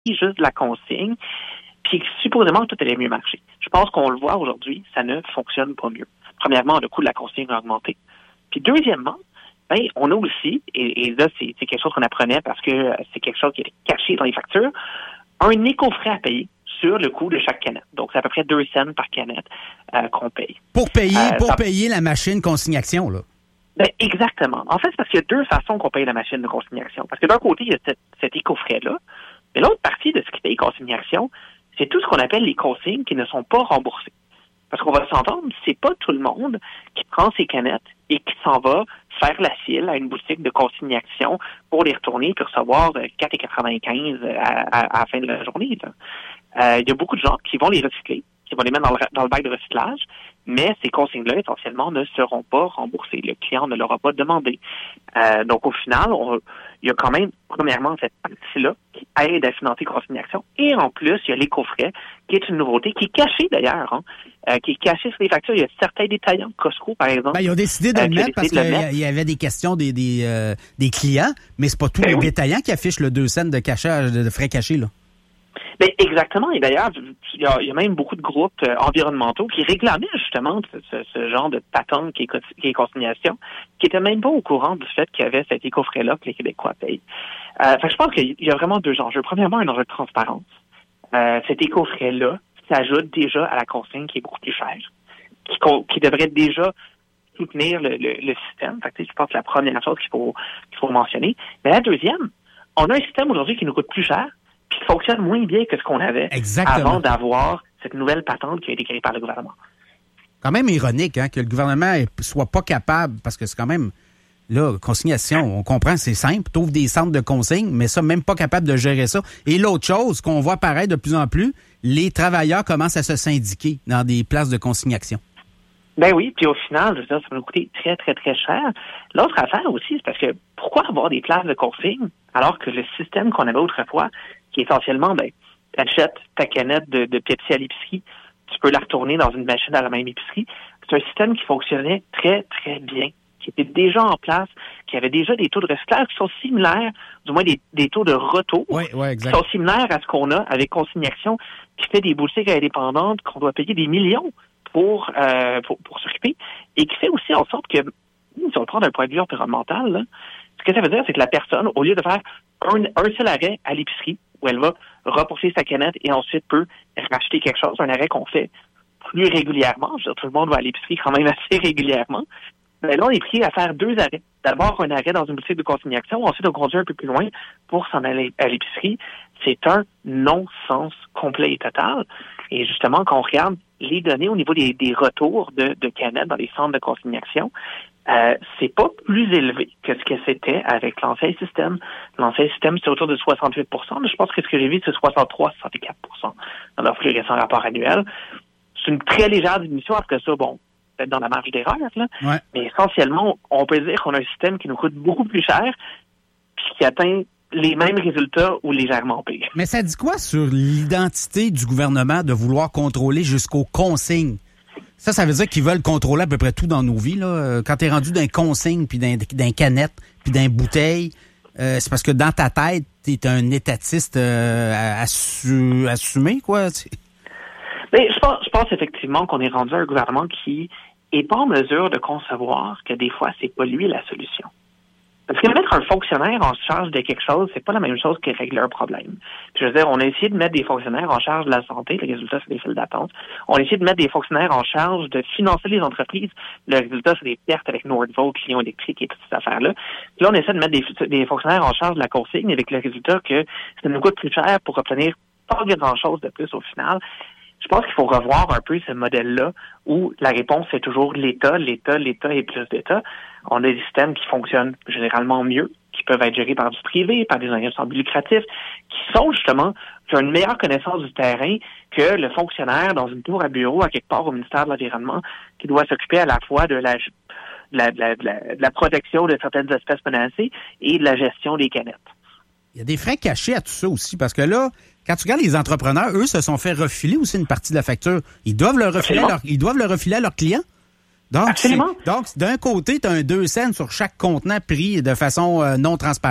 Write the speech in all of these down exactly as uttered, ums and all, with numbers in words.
juste de la consigne, puis supposément tout allait mieux marcher. Je pense qu'on le voit aujourd'hui, ça ne fonctionne pas mieux. Premièrement, le coût de la consigne a augmenté. Puis deuxièmement, ben, on a aussi, et, et là, c'est, c'est quelque chose qu'on apprenait parce que c'est quelque chose qui était caché dans les factures, un éco-frais à payer sur le coût de chaque canette. Donc, c'est à peu près deux cents par canette euh, qu'on paye. Pour payer, euh, pour ça... payer la machine consignation, là. Ben, exactement. En fait, c'est parce qu'il y a deux façons qu'on paye la machine de consignation. Parce que d'un côté, il y a cette, cet éco-frais-là, mais l'autre partie de ce qui paye consignation, c'est tout ce qu'on appelle les consignes qui ne sont pas remboursées. Parce qu'on va s'entendre, c'est pas tout le monde qui prend ses canettes et qui s'en va faire la file à une boutique de consignation pour les retourner puis recevoir quatre dollars quatre-vingt-quinze à, à, à la fin de la journée. Là. Euh, il y a beaucoup de gens qui vont les recycler, qui vont les mettre dans le, dans le bac de recyclage, mais ces consignes-là, essentiellement, ne seront pas remboursées. Le client ne l'aura pas demandé. Euh, donc, au final, on, il y a quand même, premièrement, cette partie-là qui aide à financer consignation. Et en plus, il y a l'éco-frais, qui est une nouveauté, qui est cachée d'ailleurs, hein, euh, qui est cachée sur les factures. Il y a certains détaillants, Costco, par exemple. Ben, ils ont décidé de euh, le mettre parce qu'il y avait des questions des, des, euh, des clients, mais c'est pas tous ben les oui. détaillants qui affichent le deux cents de cachage, de frais cachés, là. Ben, exactement. Et d'ailleurs, il y a, il y a même beaucoup de groupes euh, environnementaux qui réclamaient justement ce, ce, ce genre de patente qui est, qui est consignation, qui étaient même pas au courant du fait qu'il y avait cet éco-frais-là que les Québécois payent. Euh, fait que je pense qu'il y a vraiment deux enjeux. Premièrement, un enjeu de transparence. Euh, cet éco-frais-là s'ajoute déjà à la consigne qui est beaucoup plus chère, qui, qui devrait déjà soutenir le, le, le système. Fait que, je pense que c'est la première chose qu'il faut, qu'il faut mentionner. Mais la deuxième, on a un système aujourd'hui qui nous coûte plus cher, puis qui fonctionne moins bien que ce qu'on avait Exactement. avant d'avoir cette nouvelle patente qui a été créée par le gouvernement. Quand même ironique hein, que le gouvernement soit pas capable, parce que c'est quand même, là, consignation, on comprend, c'est simple, t'ouvres des centres de consigne, mais ça, même pas capable de gérer ça. Et l'autre chose qu'on voit apparaître de plus en plus, les travailleurs commencent à se syndiquer dans des places de consignation. Ben oui, puis au final, je veux dire, ça va nous coûter très, très, très cher. L'autre affaire aussi, c'est parce que pourquoi avoir des places de consigne alors que le système qu'on avait autrefois, qui est essentiellement, ben, t'achètes ta canette de, de Pepsi à l'épicerie, tu peux la retourner dans une machine à la même épicerie. C'est un système qui fonctionnait très, très bien, qui était déjà en place, qui avait déjà des taux de recyclage qui sont similaires, du moins des, des taux de retour, oui, oui, exact. qui sont similaires à ce qu'on a avec Consignation, qui fait des boutiques indépendantes qu'on doit payer des millions pour, euh, pour, pour s'occuper, et qui fait aussi en sorte que, si on le prend d'un point de vue environnemental, là, ce que ça veut dire, c'est que la personne, au lieu de faire un, un seul arrêt à l'épicerie, où elle va repousser sa canette et ensuite peut racheter quelque chose, un arrêt qu'on fait plus régulièrement. Je veux dire, tout le monde va à l'épicerie quand même assez régulièrement. Mais là, on est pris à faire deux arrêts. D'abord, un arrêt dans une boutique de consignation. Ensuite, on conduit un peu plus loin pour s'en aller à l'épicerie. C'est un non-sens complet et total. Et justement, quand on regarde les données au niveau des, des retours de, de canettes dans les centres de consignation, Euh, c'est pas plus élevé que ce que c'était avec l'ancien système. L'ancien système, c'est autour de soixante-huit pour cent. Mais je pense que ce que j'ai vu, c'est soixante-trois à soixante-quatre pour cent dans leur plus récent rapport annuel. C'est une très légère diminution. Après ça, bon, peut-être dans la marge d'erreur, là. Ouais. Mais essentiellement, on peut dire qu'on a un système qui nous coûte beaucoup plus cher puis qui atteint les mêmes résultats ou légèrement pire. Mais ça dit quoi sur l'identité du gouvernement de vouloir contrôler jusqu'aux consignes? Ça, ça veut dire qu'ils veulent contrôler à peu près tout dans nos vies, là. Quand t'es rendu d'un consigne, puis d'un, d'un canette, puis d'un bouteille, euh, c'est parce que dans ta tête, t'es un étatiste euh, assu, assumé, quoi. Mais je pense, je pense effectivement qu'on est rendu à un gouvernement qui est pas en mesure de concevoir que des fois, c'est pas lui la solution. Parce que mettre un fonctionnaire en charge de quelque chose, c'est pas la même chose que régler un problème. Puis, je veux dire, on a essayé de mettre des fonctionnaires en charge de la santé, le résultat, c'est des files d'attente. On a essayé de mettre des fonctionnaires en charge de financer les entreprises, le résultat, c'est des pertes avec Nordvolt, Client électrique et toutes ces affaires-là. Puis là, on essaie de mettre des, des fonctionnaires en charge de la consigne avec le résultat que ça nous coûte plus cher pour obtenir pas grand-chose de plus au final. Je pense qu'il faut revoir un peu ce modèle-là où la réponse c'est toujours l'État, l'État, l'État et plus d'État. On a des systèmes qui fonctionnent généralement mieux, qui peuvent être gérés par du privé, par des organismes lucratifs, qui sont justement, qui ont une meilleure connaissance du terrain que le fonctionnaire dans une tour à bureau à quelque part au ministère de l'Environnement qui doit s'occuper à la fois de la, de la, de la, de la, de la protection de certaines espèces menacées et de la gestion des canettes. Il y a des frais cachés à tout ça aussi, parce que là, quand tu regardes les entrepreneurs, eux se sont fait refiler aussi une partie de la facture. Ils doivent le refiler, à leur, ils doivent le refiler à leurs clients. Donc, Absolument. donc d'un côté, tu as un deux cents sur chaque contenant pris de façon euh, non transparente,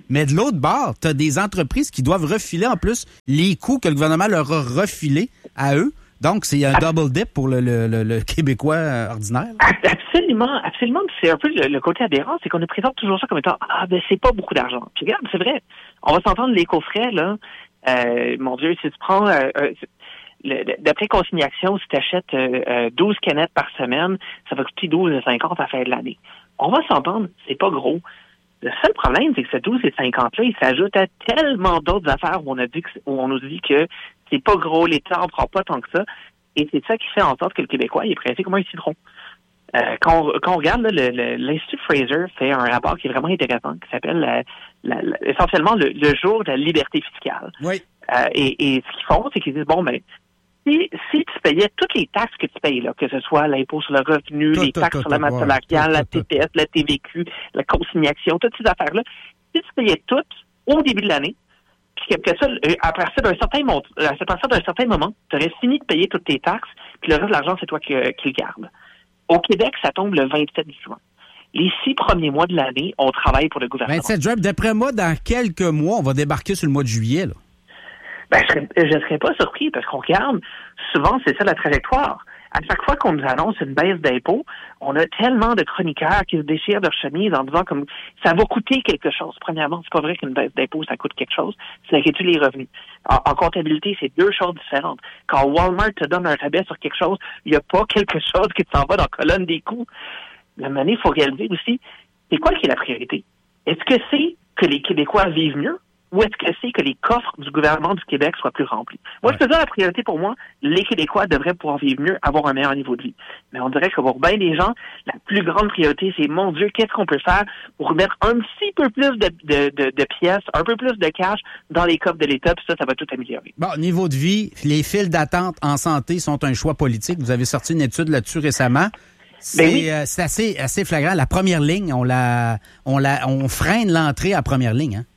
Mais de l'autre bord, tu as des entreprises qui doivent refiler en plus les coûts que le gouvernement leur a refilés à eux. Donc, c'est un double dip pour le, le, le, le Québécois euh, ordinaire. Absolument, absolument. C'est un peu le, le côté aberrant, c'est qu'on nous présente toujours ça comme étant « Ah, ben c'est pas beaucoup d'argent. » Puis regarde, c'est vrai. On va s'entendre l'éco-frais, là. Euh, mon Dieu, si tu prends... Euh, euh, le, d'après consignation, si tu achètes euh, douze canettes par semaine, ça va coûter douze cinquante à la fin de l'année. On va s'entendre, c'est pas gros. Le seul problème, c'est que ce douze cinquante-là, il s'ajoute à tellement d'autres affaires où on a dit que, où on nous dit que c'est pas gros, l'État en prend pas tant que ça. Et c'est ça qui fait en sorte que le Québécois, il est pressé comme un citron. Euh, quand, on, quand on regarde, là, le, le, l'Institut Fraser fait un rapport qui est vraiment intéressant, qui s'appelle la, la, la, essentiellement le, le jour de la liberté fiscale. Oui. Euh, et, et ce qu'ils font, c'est qu'ils disent, bon, ben, si, si tu payais toutes les taxes que tu payes, là, que ce soit l'impôt sur le revenu, tout, les tout, taxes tout, sur la masse ouais, salariale, tout, la tout, T P S, la T V Q, la consignation, toutes ces affaires-là, si tu payais toutes au début de l'année, puis qu'après ça, à partir d'un certain mont- à partir d'un certain moment, tu aurais fini de payer toutes tes taxes, puis le reste de l'argent, c'est toi qui, qui le gardes. Au Québec, ça tombe le vingt-sept juin. Les six premiers mois de l'année, on travaille pour le gouvernement. vingt-sept juin, d'après moi, dans quelques mois, on va débarquer sur le mois de juillet, là. Ben, je ne serais pas surpris parce qu'on regarde, souvent, c'est ça la trajectoire. À chaque fois qu'on nous annonce une baisse d'impôts, on a tellement de chroniqueurs qui se déchirent leur chemise en disant comme ça va coûter quelque chose. Premièrement, c'est pas vrai qu'une baisse d'impôts, ça coûte quelque chose. Ça réduit les revenus. En, en comptabilité, c'est deux choses différentes. Quand Walmart te donne un rabais sur quelque chose, il n'y a pas quelque chose qui s'en va dans la colonne des coûts. La monnaie, il faut réaliser aussi, c'est quoi qui est la priorité? Est-ce que c'est que les Québécois vivent mieux? Ou est-ce que c'est que les coffres du gouvernement du Québec soient plus remplis? Moi, ouais. Je te dis la priorité pour moi, les Québécois devraient pouvoir vivre mieux, avoir un meilleur niveau de vie. Mais on dirait que pour bien des gens, la plus grande priorité, c'est, mon Dieu, qu'est-ce qu'on peut faire pour mettre un petit peu plus de, de, de, de pièces, un peu plus de cash dans les coffres de l'État, puis ça, ça va tout améliorer. Bon, niveau de vie, les files d'attente en santé sont un choix politique. Vous avez sorti une étude là-dessus récemment. C'est, ben oui. euh, c'est assez, assez flagrant. La première ligne, on la, on la, on freine l'entrée à première ligne, hein?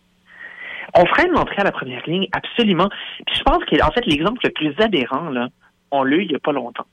On freine l'entrée à la première ligne, absolument. Puis je pense que, en fait, l'exemple le plus aberrant, là, on l'a eu il n'y a pas longtemps.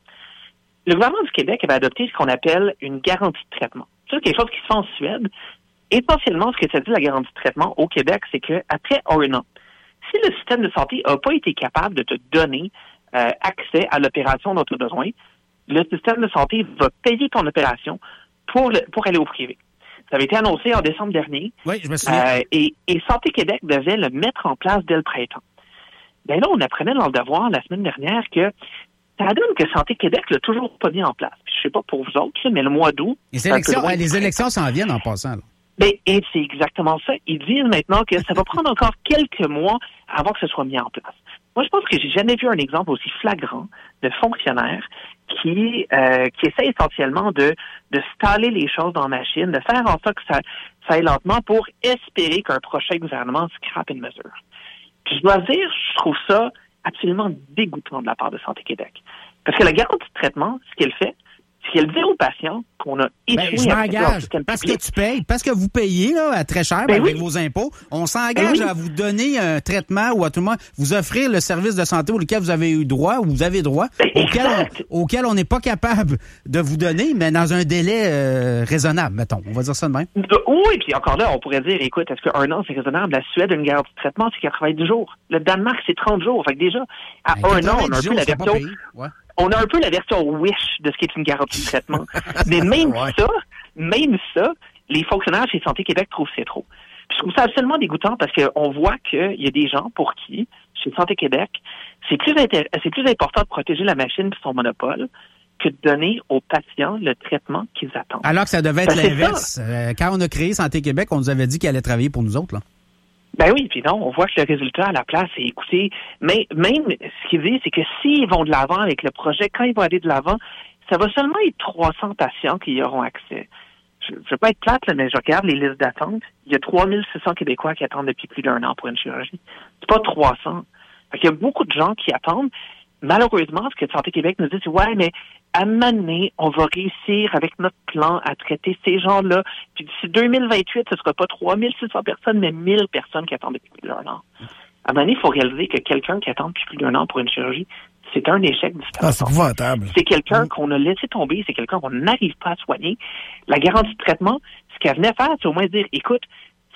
Le gouvernement du Québec avait adopté ce qu'on appelle une garantie de traitement. C'est quelque chose qui se fait en Suède. Essentiellement, ce que ça dit, la garantie de traitement au Québec, c'est qu'après un an, si le système de santé n'a pas été capable de te donner euh, accès à l'opération dont tu as besoin, le système de santé va payer ton opération pour, le, pour aller au privé. Ça avait été annoncé en décembre dernier. Oui, je me souviens. Euh, et, et Santé Québec devait le mettre en place dès le printemps. Ben là, on apprenait dans le devoir la semaine dernière que ça donne que Santé Québec l'a toujours pas mis en place. Puis, je sais pas pour vous autres, mais le mois d'août... Les élections, ouais, les élections s'en viennent en passant, là. Ben, et c'est exactement ça. Ils disent maintenant que ça va prendre encore quelques mois avant que ce soit mis en place. Moi, je pense que j'ai jamais vu un exemple aussi flagrant de fonctionnaires qui euh, qui essaie essentiellement de de staller les choses dans la machine, de faire en sorte que ça, ça aille lentement pour espérer qu'un prochain gouvernement scrape une mesure. Puis je dois dire, je trouve ça absolument dégoûtant de la part de Santé Québec. Parce que la garantie de traitement, ce qu'elle fait, c'est qu'elle dit aux patients qu'on a échoué ben, je à m'engage, parce public. Que tu payes, parce que vous payez là, très cher ben avec oui. vos impôts, on s'engage ben oui. à vous donner un traitement ou à tout le monde vous offrir le service de santé auquel vous avez eu droit ou vous avez droit, ben, auquel, on, auquel on n'est pas capable de vous donner, mais dans un délai euh, raisonnable, mettons. On va dire ça de même. Oui, puis encore là, on pourrait dire, écoute, est-ce qu'un an, c'est raisonnable? La Suède a une garantie de traitement, c'est quatre-vingt-dix jours. Le Danemark, c'est trente jours. Fait que déjà, à ben, un an, on a un peu la version... On a un peu la version Wish de ce qui est une garantie de traitement. Mais même ouais. ça, même ça, les fonctionnaires chez Santé Québec trouvent c'est trop. Puis je trouve ça absolument dégoûtant parce qu'on voit qu'il y a des gens pour qui, chez Santé Québec, c'est plus, intér- c'est plus important de protéger la machine et son monopole que de donner aux patients le traitement qu'ils attendent. Alors que ça devait être l'inverse. Euh, quand on a créé Santé Québec, on nous avait dit qu'elle allait travailler pour nous autres, là. Ben oui, puis non, on voit que le résultat à la place, c'est écoutez, mais même ce qu'il dit, c'est que s'ils vont de l'avant avec le projet, quand ils vont aller de l'avant, ça va seulement être trois cents patients qui y auront accès. Je ne veux pas être plate, là, mais je regarde les listes d'attente. Il y a trois mille six cents Québécois qui attendent depuis plus d'un an pour une chirurgie. C'est pas trois cents. Fait qu'il y a beaucoup de gens qui attendent. Malheureusement, ce que Santé Québec nous dit, c'est ouais, mais à un moment donné, on va réussir avec notre plan à traiter ces gens-là. Puis d'ici deux mille vingt-huit, ce ne sera pas trois mille six cents personnes, mais mille personnes qui attendent depuis plus d'un an. À un moment donné, il faut réaliser que quelqu'un qui attend depuis plus d'un an pour une chirurgie, c'est un échec du système. Ah, c'est épouvantable. C'est quelqu'un mmh. qu'on a laissé tomber, c'est quelqu'un qu'on n'arrive pas à soigner. La garantie de traitement, ce qu'elle venait faire, c'est au moins dire, écoute,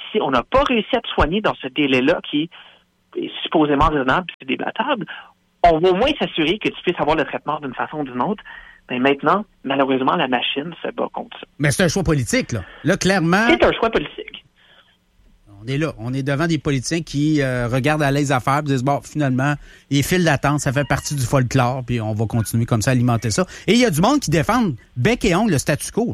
si on n'a pas réussi à te soigner dans ce délai-là qui est supposément raisonnable et débattable, on va au moins s'assurer que tu puisses avoir le traitement d'une façon ou d'une autre. Mais maintenant, malheureusement, la machine se bat contre ça. Mais c'est un choix politique, là. Là, clairement... C'est un choix politique. On est là. On est devant des politiciens qui euh, regardent à les affaires et disent, bon, finalement, les files d'attente, ça fait partie du folklore, puis on va continuer comme ça à alimenter ça. Et il y a du monde qui défend bec et ongle le statu quo.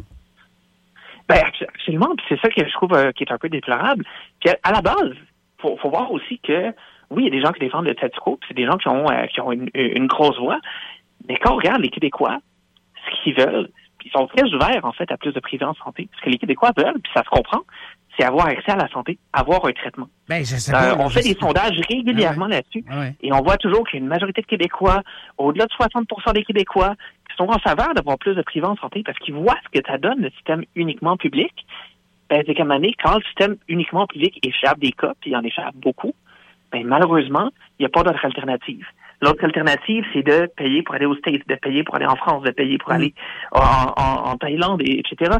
Ben, absolument. Puis c'est ça que je trouve euh, qui est un peu déplorable. Puis à, à la base, faut, faut voir aussi que, oui, il y a des gens qui défendent le statu quo, puis c'est des gens qui ont, euh, qui ont une, une grosse voix. Mais quand on regarde les Québécois, ce qu'ils veulent, ils sont très ouverts, en fait, à plus de privés en santé. Ce que les Québécois veulent, puis ça se comprend, c'est avoir accès à la santé, avoir un traitement. Ben, je sais euh, pas, on je fait sais des pas. sondages régulièrement Ah ouais. là-dessus, Ah ouais. et on voit toujours qu'il y a une majorité de Québécois, au-delà de soixante pour cent des Québécois, qui sont en faveur d'avoir plus de privés en santé parce qu'ils voient ce que ça donne, le système uniquement public. Ben, c'est qu'à un moment donné, quand le système uniquement public échappe des cas, puis il en échappe beaucoup, ben, malheureusement, il n'y a pas d'autre alternative. L'autre alternative, c'est de payer pour aller aux States, de payer pour aller en France, de payer pour aller en, en, en Thaïlande, et, etc.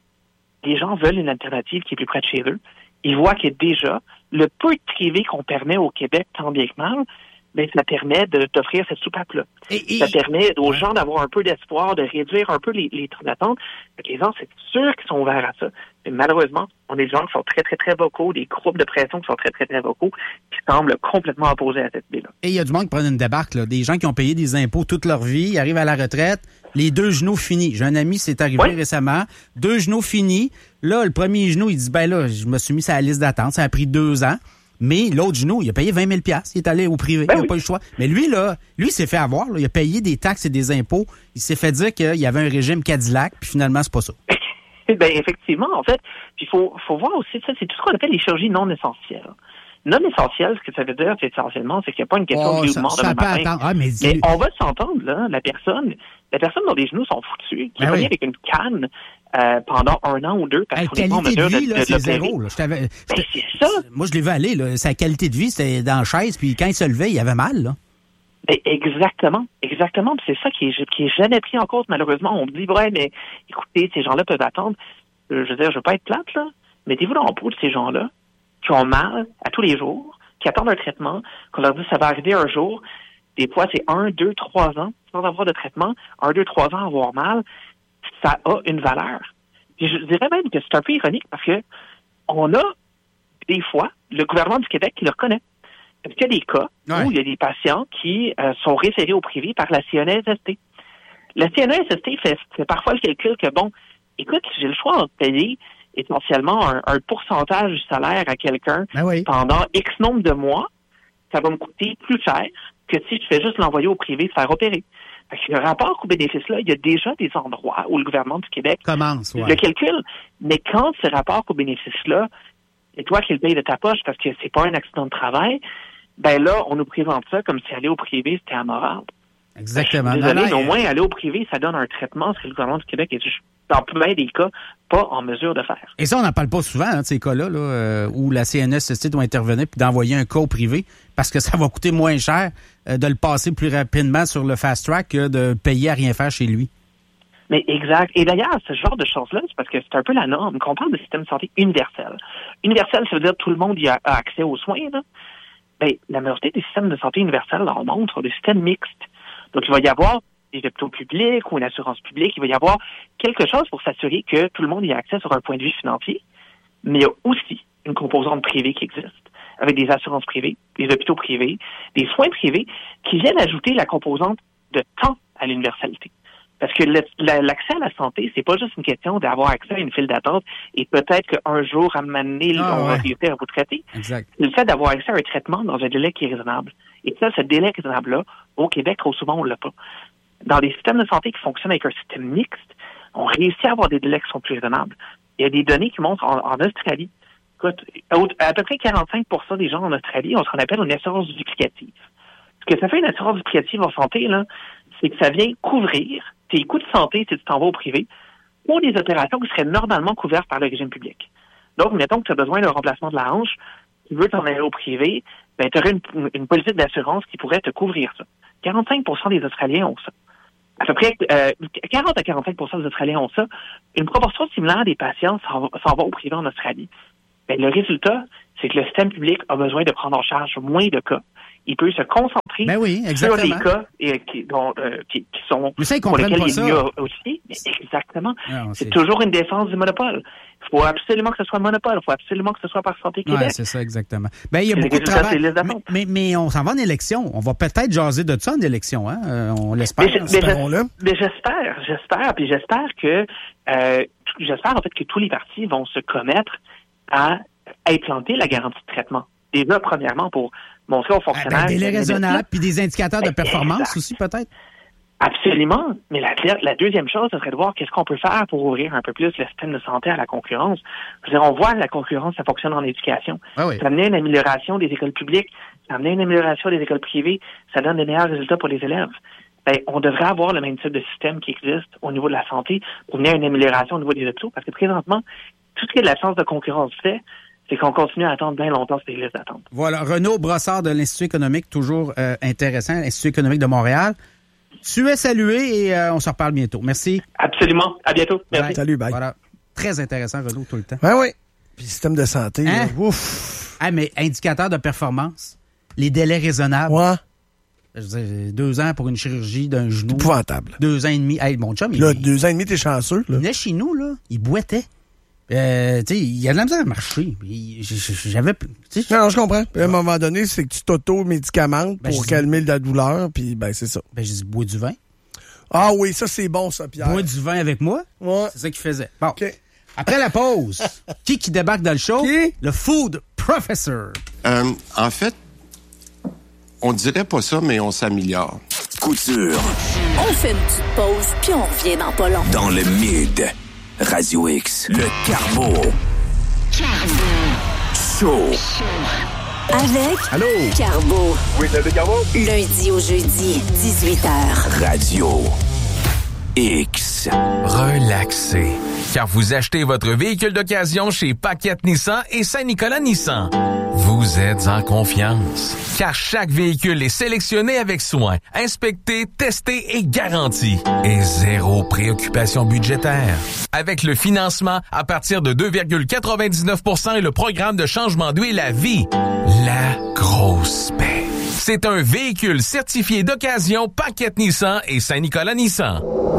Les gens veulent une alternative qui est plus près de chez eux. Ils voient que déjà, le peu de privé qu'on permet au Québec, tant bien que mal, ben, ça permet de t'offrir cette soupape-là. Et, et... Ça permet aux gens d'avoir un peu d'espoir, de réduire un peu les, les temps d'attente. Les gens, c'est sûr qu'ils sont ouverts à ça. Mais malheureusement, on a des gens qui sont très, très, très vocaux, des groupes de pression qui sont très, très, très vocaux, qui semblent complètement opposés à cette idée-là. Et il y a du monde qui prennent une débarque, là. Des gens qui ont payé des impôts toute leur vie, ils arrivent à la retraite, les deux genoux finis. J'ai un ami, c'est arrivé oui. récemment, deux genoux finis. Là, le premier genou, il dit, ben là, je me suis mis sur la liste d'attente, ça a pris deux ans. Mais l'autre genou, il a payé vingt mille dollars. Il est allé au privé. Ben il n'a oui. pas eu le choix. Mais lui, là, lui, il s'est fait avoir. Là. Il a payé des taxes et des impôts. Il s'est fait dire qu'il y avait un régime Cadillac, puis finalement, c'est pas ça. Ben effectivement, en fait. Puis il faut, faut voir aussi, ça, c'est tout ce qu'on appelle les chirurgies non essentielles. Non essentielles, ce que ça veut dire, c'est essentiellement, c'est qu'il n'y a pas une question Oh, de vie ou ça, de mort ça demain peut matin. attendre. Ah, mais Mais on va s'entendre, là, la personne, la personne dont les genoux sont foutus, qui Ben est oui. avec une canne euh, pendant un an ou deux, parce Hey, qu'on n'est pas en qualité de mesure vie, de, là, de, c'est de zéro. Là. Je t'avais- Ben, c'était- c'est ça. Moi, je l'ai vu aller. Là. Sa qualité de vie, c'était dans la chaise. Puis quand il se levait, il avait mal. Là. Ben, exactement, exactement. Puis c'est ça qui est, qui est jamais pris en compte, malheureusement. On me dit, ouais, mais écoutez, ces gens-là peuvent attendre. Euh, Je veux dire, je veux pas être plate, là. Mettez-vous dans la peau de ces gens-là qui ont mal à tous les jours, qui attendent un traitement, qu'on leur dit ça va arriver un jour. Des fois, c'est un, deux, trois ans sans avoir de traitement. Un, deux, trois ans à avoir mal, ça a une valeur. Puis je dirais même que c'est un peu ironique parce que on a, des fois, le gouvernement du Québec qui le reconnaît. Parce qu'il y a des cas Ouais. où il y a des patients qui euh, sont référés au privé par la C N E S S T. La C N E S S T fait, fait parfois le calcul que, bon, écoute, j'ai le choix de payer essentiellement un, un pourcentage du salaire à quelqu'un Ben oui. pendant X nombre de mois, ça va me coûter plus cher que si je fais juste l'envoyer au privé se faire opérer. Fait que le rapport coût-bénéfice-là, il y a déjà des endroits où le gouvernement du Québec Commence, ouais. le calcule, mais quand ce rapport coût-bénéfice-là, c'est toi qui le payes de ta poche parce que c'est pas un accident de travail, ben là, on nous présente ça comme si aller au privé, c'était amoral. Exactement. Désolé, Non, non, mais au euh, moins, aller au privé, ça donne un traitement, ce que le gouvernement du Québec est, dans plein des cas, pas en mesure de faire. Et ça, on n'en parle pas souvent, hein, de ces cas-là, là, euh, où la C N S S T doit intervenir puis d'envoyer un cas au privé parce que ça va coûter moins cher euh, de le passer plus rapidement sur le fast track que de payer à rien faire chez lui. Mais exact. Et d'ailleurs, ce genre de choses-là, c'est parce que c'est un peu la norme. Quand on parle de système de santé universel. Universel, ça veut dire que tout le monde y a, a accès aux soins, là. Ben, la majorité des systèmes de santé universels dans le monde sont des systèmes mixtes. Donc, il va y avoir des hôpitaux publics ou une assurance publique. Il va y avoir quelque chose pour s'assurer que tout le monde y a accès sur un point de vue financier. Mais il y a aussi une composante privée qui existe, avec des assurances privées, des hôpitaux privés, des soins privés, qui viennent ajouter la composante de temps à l'universalité. Parce que le, la, l'accès à la santé, c'est pas juste une question d'avoir accès à une file d'attente et peut-être qu'un jour, à un moment donné, Ah, on va ouais. réussir à vous traiter. Exact. C'est le fait d'avoir accès à un traitement dans un délai qui est raisonnable. Et ça, ce délai raisonnable-là, au Québec, trop souvent, on l'a pas. Dans les systèmes de santé qui fonctionnent avec un système mixte, on réussit à avoir des délais qui sont plus raisonnables. Il y a des données qui montrent en, en Australie, écoute, à, à peu près quarante-cinq pour cent des gens en Australie ont ce qu'on appelle une assurance duplicative. Ce que ça fait une assurance duplicative en santé, là, c'est que ça vient couvrir tes coûts de santé si tu t'en vas au privé ou des opérations qui seraient normalement couvertes par le régime public. Donc, mettons que tu as besoin d'un remplacement de la hanche, tu veux t'en aller au privé, ben, tu aurais une, une politique d'assurance qui pourrait te couvrir ça. quarante-cinq pour cent des Australiens ont ça. À peu près euh, quarante à quarante-cinq pour cent des Australiens ont ça. Une proportion similaire des patients s'en, s'en va au privé en Australie. Ben, le résultat, c'est que le système public a besoin de prendre en charge moins de cas. Il peut se concentrer ben oui, sur les cas et, qui, dont, euh, qui, qui sont mais ça, ils pour lesquels pas il ça. y a aussi. Mais exactement. Non, c'est, c'est toujours une défense du monopole. Il faut absolument que ce soit un monopole. Il faut absolument que ce soit par Santé Québec. Ouais, c'est ça, exactement. Ben, il y a c'est beaucoup de travail. Mais, mais, mais on s'en va en élection. On va peut-être jaser de ça en élection. Hein? Euh, on l'espère. Mais, mais, mais j'espère, j'espère, puis j'espère que euh, j'espère en fait que tous les partis vont se commettre à implanter la garantie de traitement. Déjà, premièrement, pour montrer aux fonctionnaires... Ah ben, délai raisonnable, puis des indicateurs de performance exact. Aussi, peut-être? Absolument. Mais la, la deuxième chose, ce serait de voir qu'est-ce qu'on peut faire pour ouvrir un peu plus le système de santé à la concurrence. Je veux dire, on voit la concurrence, ça fonctionne en éducation. Ah oui. Ça amenait une amélioration des écoles publiques, ça amenait une amélioration des écoles privées, ça donne des meilleurs résultats pour les élèves. Ben, on devrait avoir le même type de système qui existe au niveau de la santé pour mener à une amélioration au niveau des hôpitaux, parce que présentement, tout ce qui est de l'absence de concurrence fait, c'est qu'on continue à attendre bien longtemps ces listes d'attente. Voilà. Renaud Brossard de l'Institut économique, toujours euh, intéressant, l'Institut économique de Montréal. Tu es salué et euh, on se reparle bientôt. Merci. Absolument. À bientôt. Merci. Bye. Salut, bye. Voilà. Très intéressant, Renaud, tout le temps. Ben oui. Puis système de santé, hein? Là, ouf. Ah, mais indicateur de performance, les délais raisonnables. Ouais. Je veux dire, deux ans pour une chirurgie d'un genou. C'est épouvantable. Deux ans et demi. Hey, mon chum, là, il... deux ans et demi, t'es chanceux, là. Il venait chez nous, là. Il boitait. Euh, tu sais, il y a de la misère à marcher. J'avais... Non, je comprends. Puis à un moment donné, c'est que tu t'auto-médicamentes ben, pour calmer la douleur, puis ben c'est ça. Ben, j'ai dit, bois du vin. Ah oui, ça, c'est bon, ça, Pierre. Bois du vin avec moi. Ouais. C'est ça qu'il faisait. Bon. Okay. Après la pause, qui qui débarque dans le show? Qui? Le Food Professor. Euh, en fait, on dirait pas ça, mais on s'améliore. Couture. On fait une petite pause, puis on revient dans pas long. Dans le Mid. Radio X. Le Carbo. Carbo. Show. Avec Allô? Carbo. Oui, c'est le Carbo. Lundi au jeudi, dix-huit heures. Radio X. Relaxez. Car vous achetez votre véhicule d'occasion chez Paquette Nissan et Saint-Nicolas Nissan. Vous êtes en confiance. Car chaque véhicule est sélectionné avec soin, inspecté, testé et garanti. Et zéro préoccupation budgétaire. Avec le financement à partir de deux virgule quatre-vingt-dix-neuf pour cent et le programme de changement d'huile à vie. La grosse paix. C'est un véhicule certifié d'occasion Paquette Nissan et Saint-Nicolas Nissan.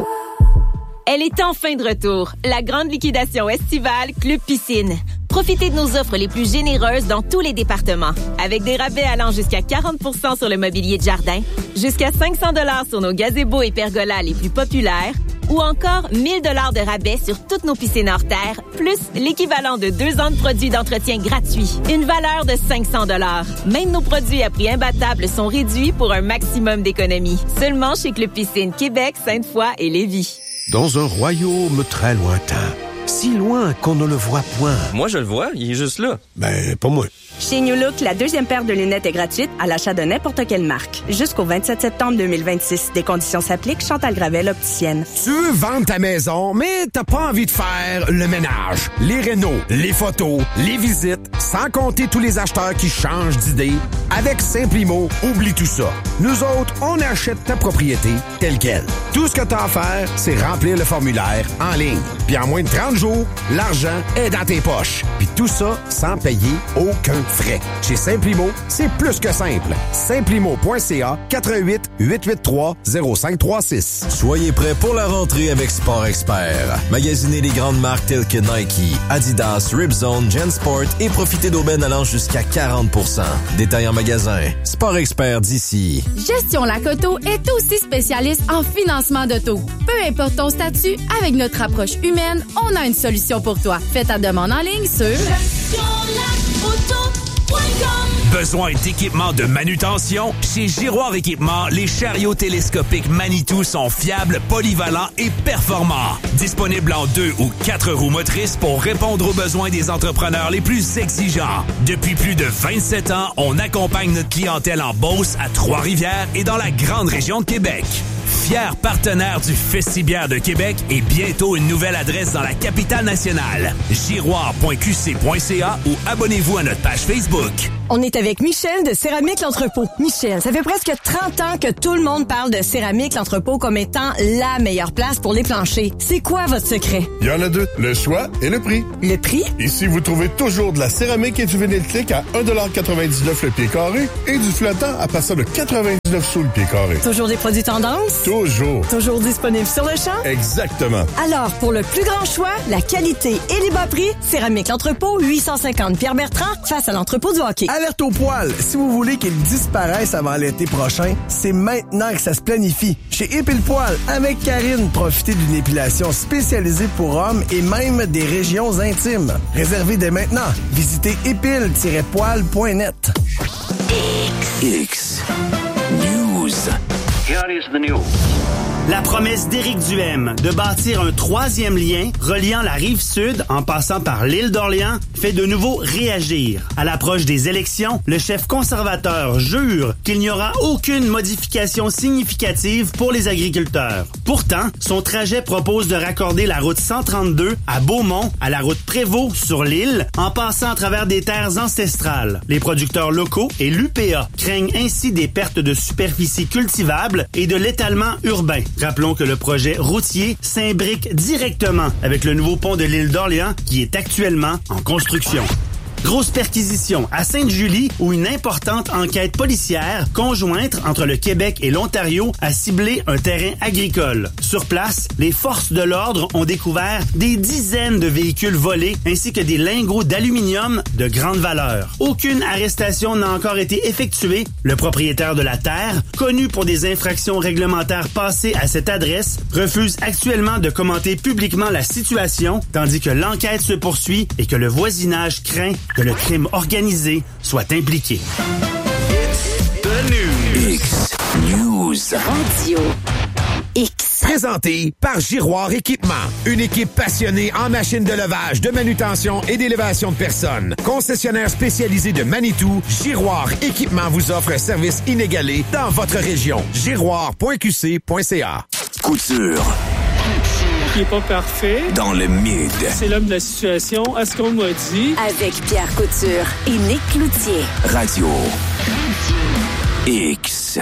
Elle est enfin de retour. La grande liquidation estivale Club Piscine. Profitez de nos offres les plus généreuses dans tous les départements. Avec des rabais allant jusqu'à quarante pour cent sur le mobilier de jardin, jusqu'à cinq cents dollars sur nos gazebos et pergolas les plus populaires, ou encore mille dollars de rabais sur toutes nos piscines hors terre, plus l'équivalent de deux ans de produits d'entretien gratuits. Une valeur de cinq cents dollars. Même nos produits à prix imbattable sont réduits pour un maximum d'économies. Seulement chez Club Piscine Québec, Sainte-Foy et Lévis. Dans un royaume très lointain, si loin qu'on ne le voit point. Moi, je le vois, il est juste là. Ben, pas moi. Chez New Look, la deuxième paire de lunettes est gratuite à l'achat de n'importe quelle marque. Jusqu'au vingt-sept septembre deux mille vingt-six. Des conditions s'appliquent. Chantal Gravel, opticienne. Tu veux vendre ta maison, mais t'as pas envie de faire le ménage, les rénaux, les photos, les visites, sans compter tous les acheteurs qui changent d'idée. Avec Simplimo, oublie tout ça. Nous autres, on achète ta propriété telle quelle. Tout ce que t'as à faire, c'est remplir le formulaire en ligne. Puis en moins de trente jours, l'argent est dans tes poches. Puis tout ça sans payer aucun frais. Chez Simplimo, c'est plus que simple. Simplimo point c a quatre un huit, huit huit trois, zéro cinq trois six. Soyez prêts pour la rentrée avec Sport Expert. Magasinez les grandes marques telles que Nike, Adidas, Ripzone, Gensport et profitez d'aubaines allant jusqu'à quarante pour cent. Détail en magasin. Sport Expert d'ici. Gestion Lac Auto est aussi spécialiste en financement d'auto. Peu importe ton statut, avec notre approche humaine, on a une solution pour toi. Fais ta demande en ligne sur gestion lac auto point com. Besoin d'équipements de manutention? Chez Giroir Équipement, les chariots télescopiques Manitou sont fiables, polyvalents et performants. Disponibles en deux ou quatre roues motrices pour répondre aux besoins des entrepreneurs les plus exigeants. Depuis plus de vingt-sept ans, on accompagne notre clientèle en Beauce, à Trois-Rivières et dans la grande région de Québec. Fier partenaire du Festibiaire de Québec et bientôt une nouvelle adresse dans la capitale nationale. giroir point q c point c a ou abonnez-vous à notre page Facebook. On est avec Michel de Céramique L'Entrepôt. Michel, ça fait presque trente ans que tout le monde parle de Céramique L'Entrepôt comme étant la meilleure place pour les planchers. C'est quoi votre secret? Il y en a deux, le choix et le prix. Le prix? Ici, vous trouvez toujours de la céramique et du vinyle clic à un dollar quatre-vingt-dix-neuf le pied carré et du flottant à partir de quatre-vingt-dix-neuf sous le pied carré. Toujours des produits tendance? Toujours. Toujours disponibles sur le champ? Exactement. Alors, pour le plus grand choix, la qualité et les bas prix, Céramique L'Entrepôt, huit cent cinquante Pierre-Bertrand, face à l'entrepôt du hockey. Alerte au poil! Si vous voulez qu'il disparaisse avant l'été prochain, c'est maintenant que ça se planifie. Chez Épile Poil, avec Karine, profitez d'une épilation spécialisée pour hommes et même des régions intimes. Réservez dès maintenant. Visitez épile tiret poil point net. X. X. News. Here is the news. La promesse d'Éric Duhaime de bâtir un troisième lien reliant la rive sud en passant par l'île d'Orléans fait de nouveau réagir. À l'approche des élections, le chef conservateur jure qu'il n'y aura aucune modification significative pour les agriculteurs. Pourtant, son trajet propose de raccorder la route cent trente-deux à Beaumont à la route Prévost sur l'île en passant à travers des terres ancestrales. Les producteurs locaux et l'U P A craignent ainsi des pertes de superficie cultivable et de l'étalement urbain. Rappelons que le projet routier s'imbrique directement avec le nouveau pont de l'île d'Orléans qui est actuellement en construction. Grosse perquisition à Sainte-Julie où une importante enquête policière conjointe entre le Québec et l'Ontario a ciblé un terrain agricole. Sur place, les forces de l'ordre ont découvert des dizaines de véhicules volés ainsi que des lingots d'aluminium de grande valeur. Aucune arrestation n'a encore été effectuée. Le propriétaire de la terre, connu pour des infractions réglementaires passées à cette adresse, refuse actuellement de commenter publiquement la situation tandis que l'enquête se poursuit et que le voisinage craint que le crime organisé soit impliqué. It's the news. X News. Radio X. Présenté par Giroir Équipement. Une équipe passionnée en machines de levage, de manutention et d'élévation de personnes. Concessionnaire spécialisé de Manitou, Giroir Équipement vous offre un service inégalé dans votre région. giroir point q c point c a. Couture. Qui est pas parfait. Dans le mid. C'est l'homme de la situation. À ce qu'on m'a dit. Avec Pierre Couture et Nick Cloutier. Radio X.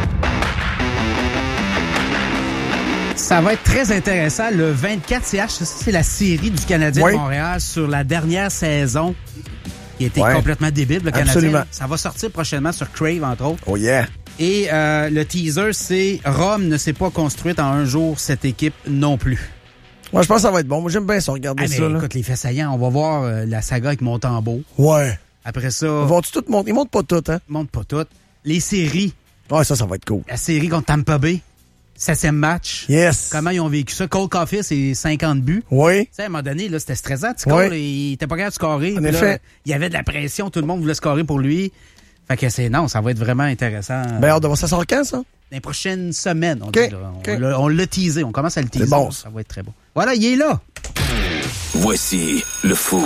Ça va être très intéressant. Le vingt-quatre C H, ça, c'est la série du Canadien oui. de Montréal sur la dernière saison qui a été ouais. complètement débile, le Canadien. Absolument. Ça va sortir prochainement sur Crave, entre autres. Oh yeah! Et euh, le teaser, c'est Rome ne s'est pas construite en un jour, cette équipe non plus. Moi, je pense que ça va être bon. Moi, j'aime bien ça, regarder ah, ça. Mais, là. Écoute, les faits saillants, on va voir euh, la saga avec Montembeault. Ouais. Après ça... Vont-tu tout monter? Ils montent pas toutes, hein? Ils montent pas toutes. Les séries. Ouais, ça, ça va être cool. La série contre Tampa Bay. Septième match. Yes. Comment ils ont vécu ça? Cole Caulfield, c'est cinquante buts. Oui. Tu sais, à un moment donné, là, c'était stressant. Tu Cole, oui. il était pas capable de scorer. En effet. Là, il y avait de la pression. Tout le monde voulait scorer pour lui. Fait que c'est, non, ça va être vraiment intéressant. Ben, hâte de voir ça sort quand, ça? Dans les prochaines semaines, on okay. dit. Là. On, okay. l'a, on l'a teasé. On commence à le teaser. C'est bon. Ça va être très bon. Voilà, il est là. Voici le food.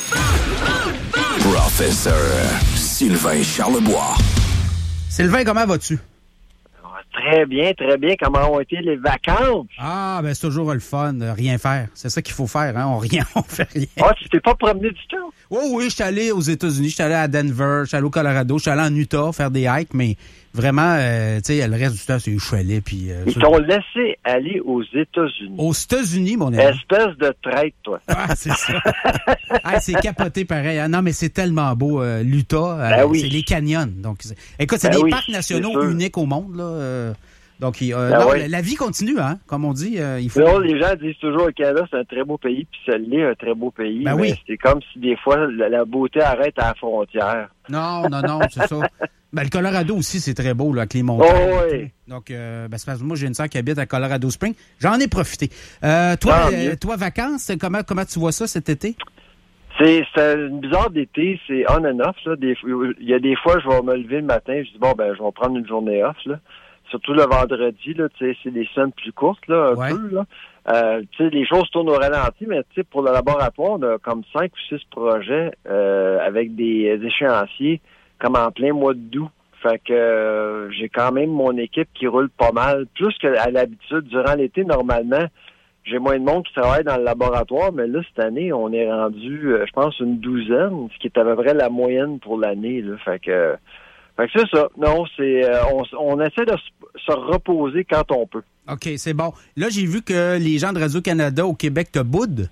Professeur Sylvain Charlebois. Sylvain, comment vas-tu? Très bien, très bien. Comment ont été les vacances? Ah, ben c'est toujours le fun, de rien faire. C'est ça qu'il faut faire, hein? On rien, on fait rien. Ah, tu t'es pas promené du tout? Oui, oui, je suis allé aux États-Unis, je suis allé à Denver, je suis allé au Colorado, je suis allé en Utah faire des hikes, mais vraiment, euh, tu sais, le reste du temps, c'est je suis allé, puis... Euh, Ils t'ont laissé aller aux États-Unis. Aux États-Unis, mon ami. Espèce de traître, toi. Ah, c'est ça. ah, c'est capoté pareil. Ah, non, mais c'est tellement beau, euh, l'Utah. Euh, ben oui. C'est les canyons. Donc, c'est... Écoute, c'est ben des oui, parcs nationaux uniques au monde, là. Euh... Donc, euh, ben non, oui. la, la vie continue, hein, comme on dit. Euh, il faut... Non, les gens disent toujours le Canada, c'est un très beau pays, puis ça l'est, un très beau pays. Ben mais oui. c'est comme si des fois, la, la beauté arrête à la frontière. Non, non, non, c'est ça. Ben, le Colorado aussi, c'est très beau, là, avec les montagnes. Oh, oui. Donc, euh, ben, c'est parce que moi, j'ai une sœur qui habite à Colorado Springs. J'en ai profité. Euh, toi, euh, toi, vacances, comment, comment tu vois ça cet été? C'est, c'est une bizarre d'été, c'est on and off, là. Des, il y a des fois, je vais me lever le matin, je dis, bon, ben, je vais prendre une journée off, là. Surtout le vendredi, là, tu sais, c'est des semaines plus courtes, là, un ouais. peu, là. Euh, tu sais, les choses tournent au ralenti, mais tu sais, pour le laboratoire, on a comme cinq ou six projets euh, avec des échéanciers comme en plein mois d'août. Fait que euh, j'ai quand même mon équipe qui roule pas mal, plus qu'à l'habitude. Durant l'été, normalement, j'ai moins de monde qui travaille dans le laboratoire, mais là, cette année, on est rendu, euh, je pense, une douzaine, ce qui est à peu près la moyenne pour l'année. Là. Fait que, fait que c'est ça. Non, c'est euh, on, on essaie de se reposer quand on peut. OK, c'est bon. Là, j'ai vu que les gens de Radio-Canada au Québec te boudent.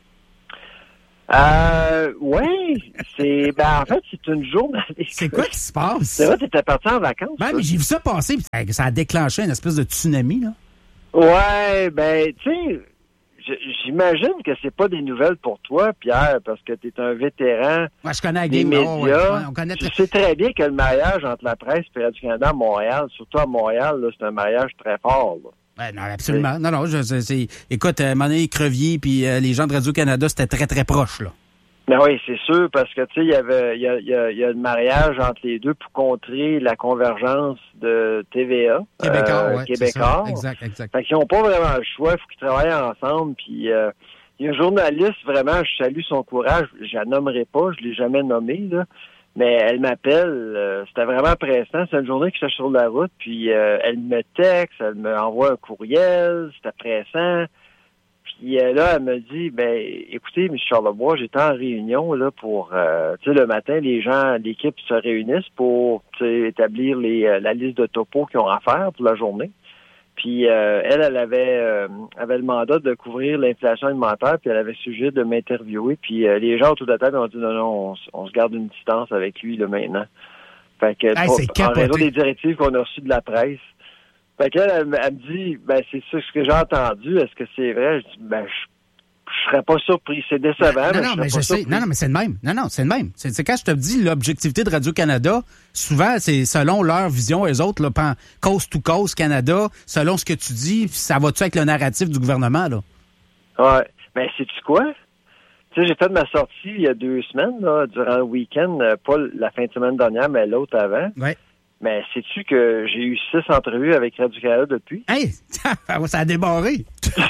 Euh, oui, c'est, ben, en fait, c'est une journée. C'est quoi qui se passe? C'est vrai, t'étais parti en vacances. Ben, mais j'ai vu ça passer, puis ça, ça a déclenché une espèce de tsunami, là. Ouais, ben, tu sais, j'imagine que c'est pas des nouvelles pour toi, Pierre, parce que t'es un vétéran. Moi, je connais la des game, médias. ouais, ouais, on connaît Tu sais très bien que le mariage entre la presse et Radio-Canada à Montréal, surtout à Montréal, là, c'est un mariage très fort, là. Ben, non, absolument. Non, non, je, c'est, c'est... Écoute, euh, Monet Crevier puis euh, les gens de Radio-Canada, c'était très, très proche, là. Ben oui, c'est sûr, parce que, tu sais, il y avait, il y a, il y a, il y a le mariage entre les deux pour contrer la convergence de T V A. Québécois, euh, ouais, Québécois. Exact, exact. Fait qu'ils n'ont pas vraiment le choix, il faut qu'ils travaillent ensemble, puis euh, il y a un journaliste, vraiment, je salue son courage, je la nommerai pas, je l'ai jamais nommée, là, mais elle m'appelle, euh, c'était vraiment pressant, c'est une journée que je suis sur la route, puis euh, elle me texte, elle me envoie un courriel, c'était pressant. Puis euh, là, elle me dit, ben, écoutez, M. Charlebois, j'étais en réunion là pour, euh, tu sais, le matin, les gens, l'équipe se réunissent pour, tu sais, établir les, euh, la liste de topos qu'ils ont à faire pour la journée. Puis euh, elle, elle avait, euh, avait le mandat de couvrir l'inflation alimentaire, puis elle avait sujet de m'interviewer. Puis euh, les gens autour de la table ont dit, non, non, on, on se garde une distance avec lui là maintenant. Fait que, hey, pour, en raison des directives qu'on a reçues de la presse. Fait qu'elle, elle, elle me dit, ben, c'est ça ce que j'ai entendu. Est-ce que c'est vrai? Je dis, ben, je, je serais pas surpris. C'est décevant, non, mais non, je mais serais je pas sais. Non, non, mais c'est le même. Non, non, c'est le même. C'est, c'est quand je te dis l'objectivité de Radio-Canada, souvent, c'est selon leur vision, eux autres, là, pan, coast to coast, Canada, selon ce que tu dis, ça va-tu avec le narratif du gouvernement, là? Ouais. Mais sais-tu quoi? Tu sais, j'ai fait ma sortie il y a deux semaines, là, durant le week-end, pas la fin de semaine dernière, mais l'autre avant. Ouais. Mais sais-tu que j'ai eu six entrevues avec Radio-Canada depuis? Hey! Ça a débarré!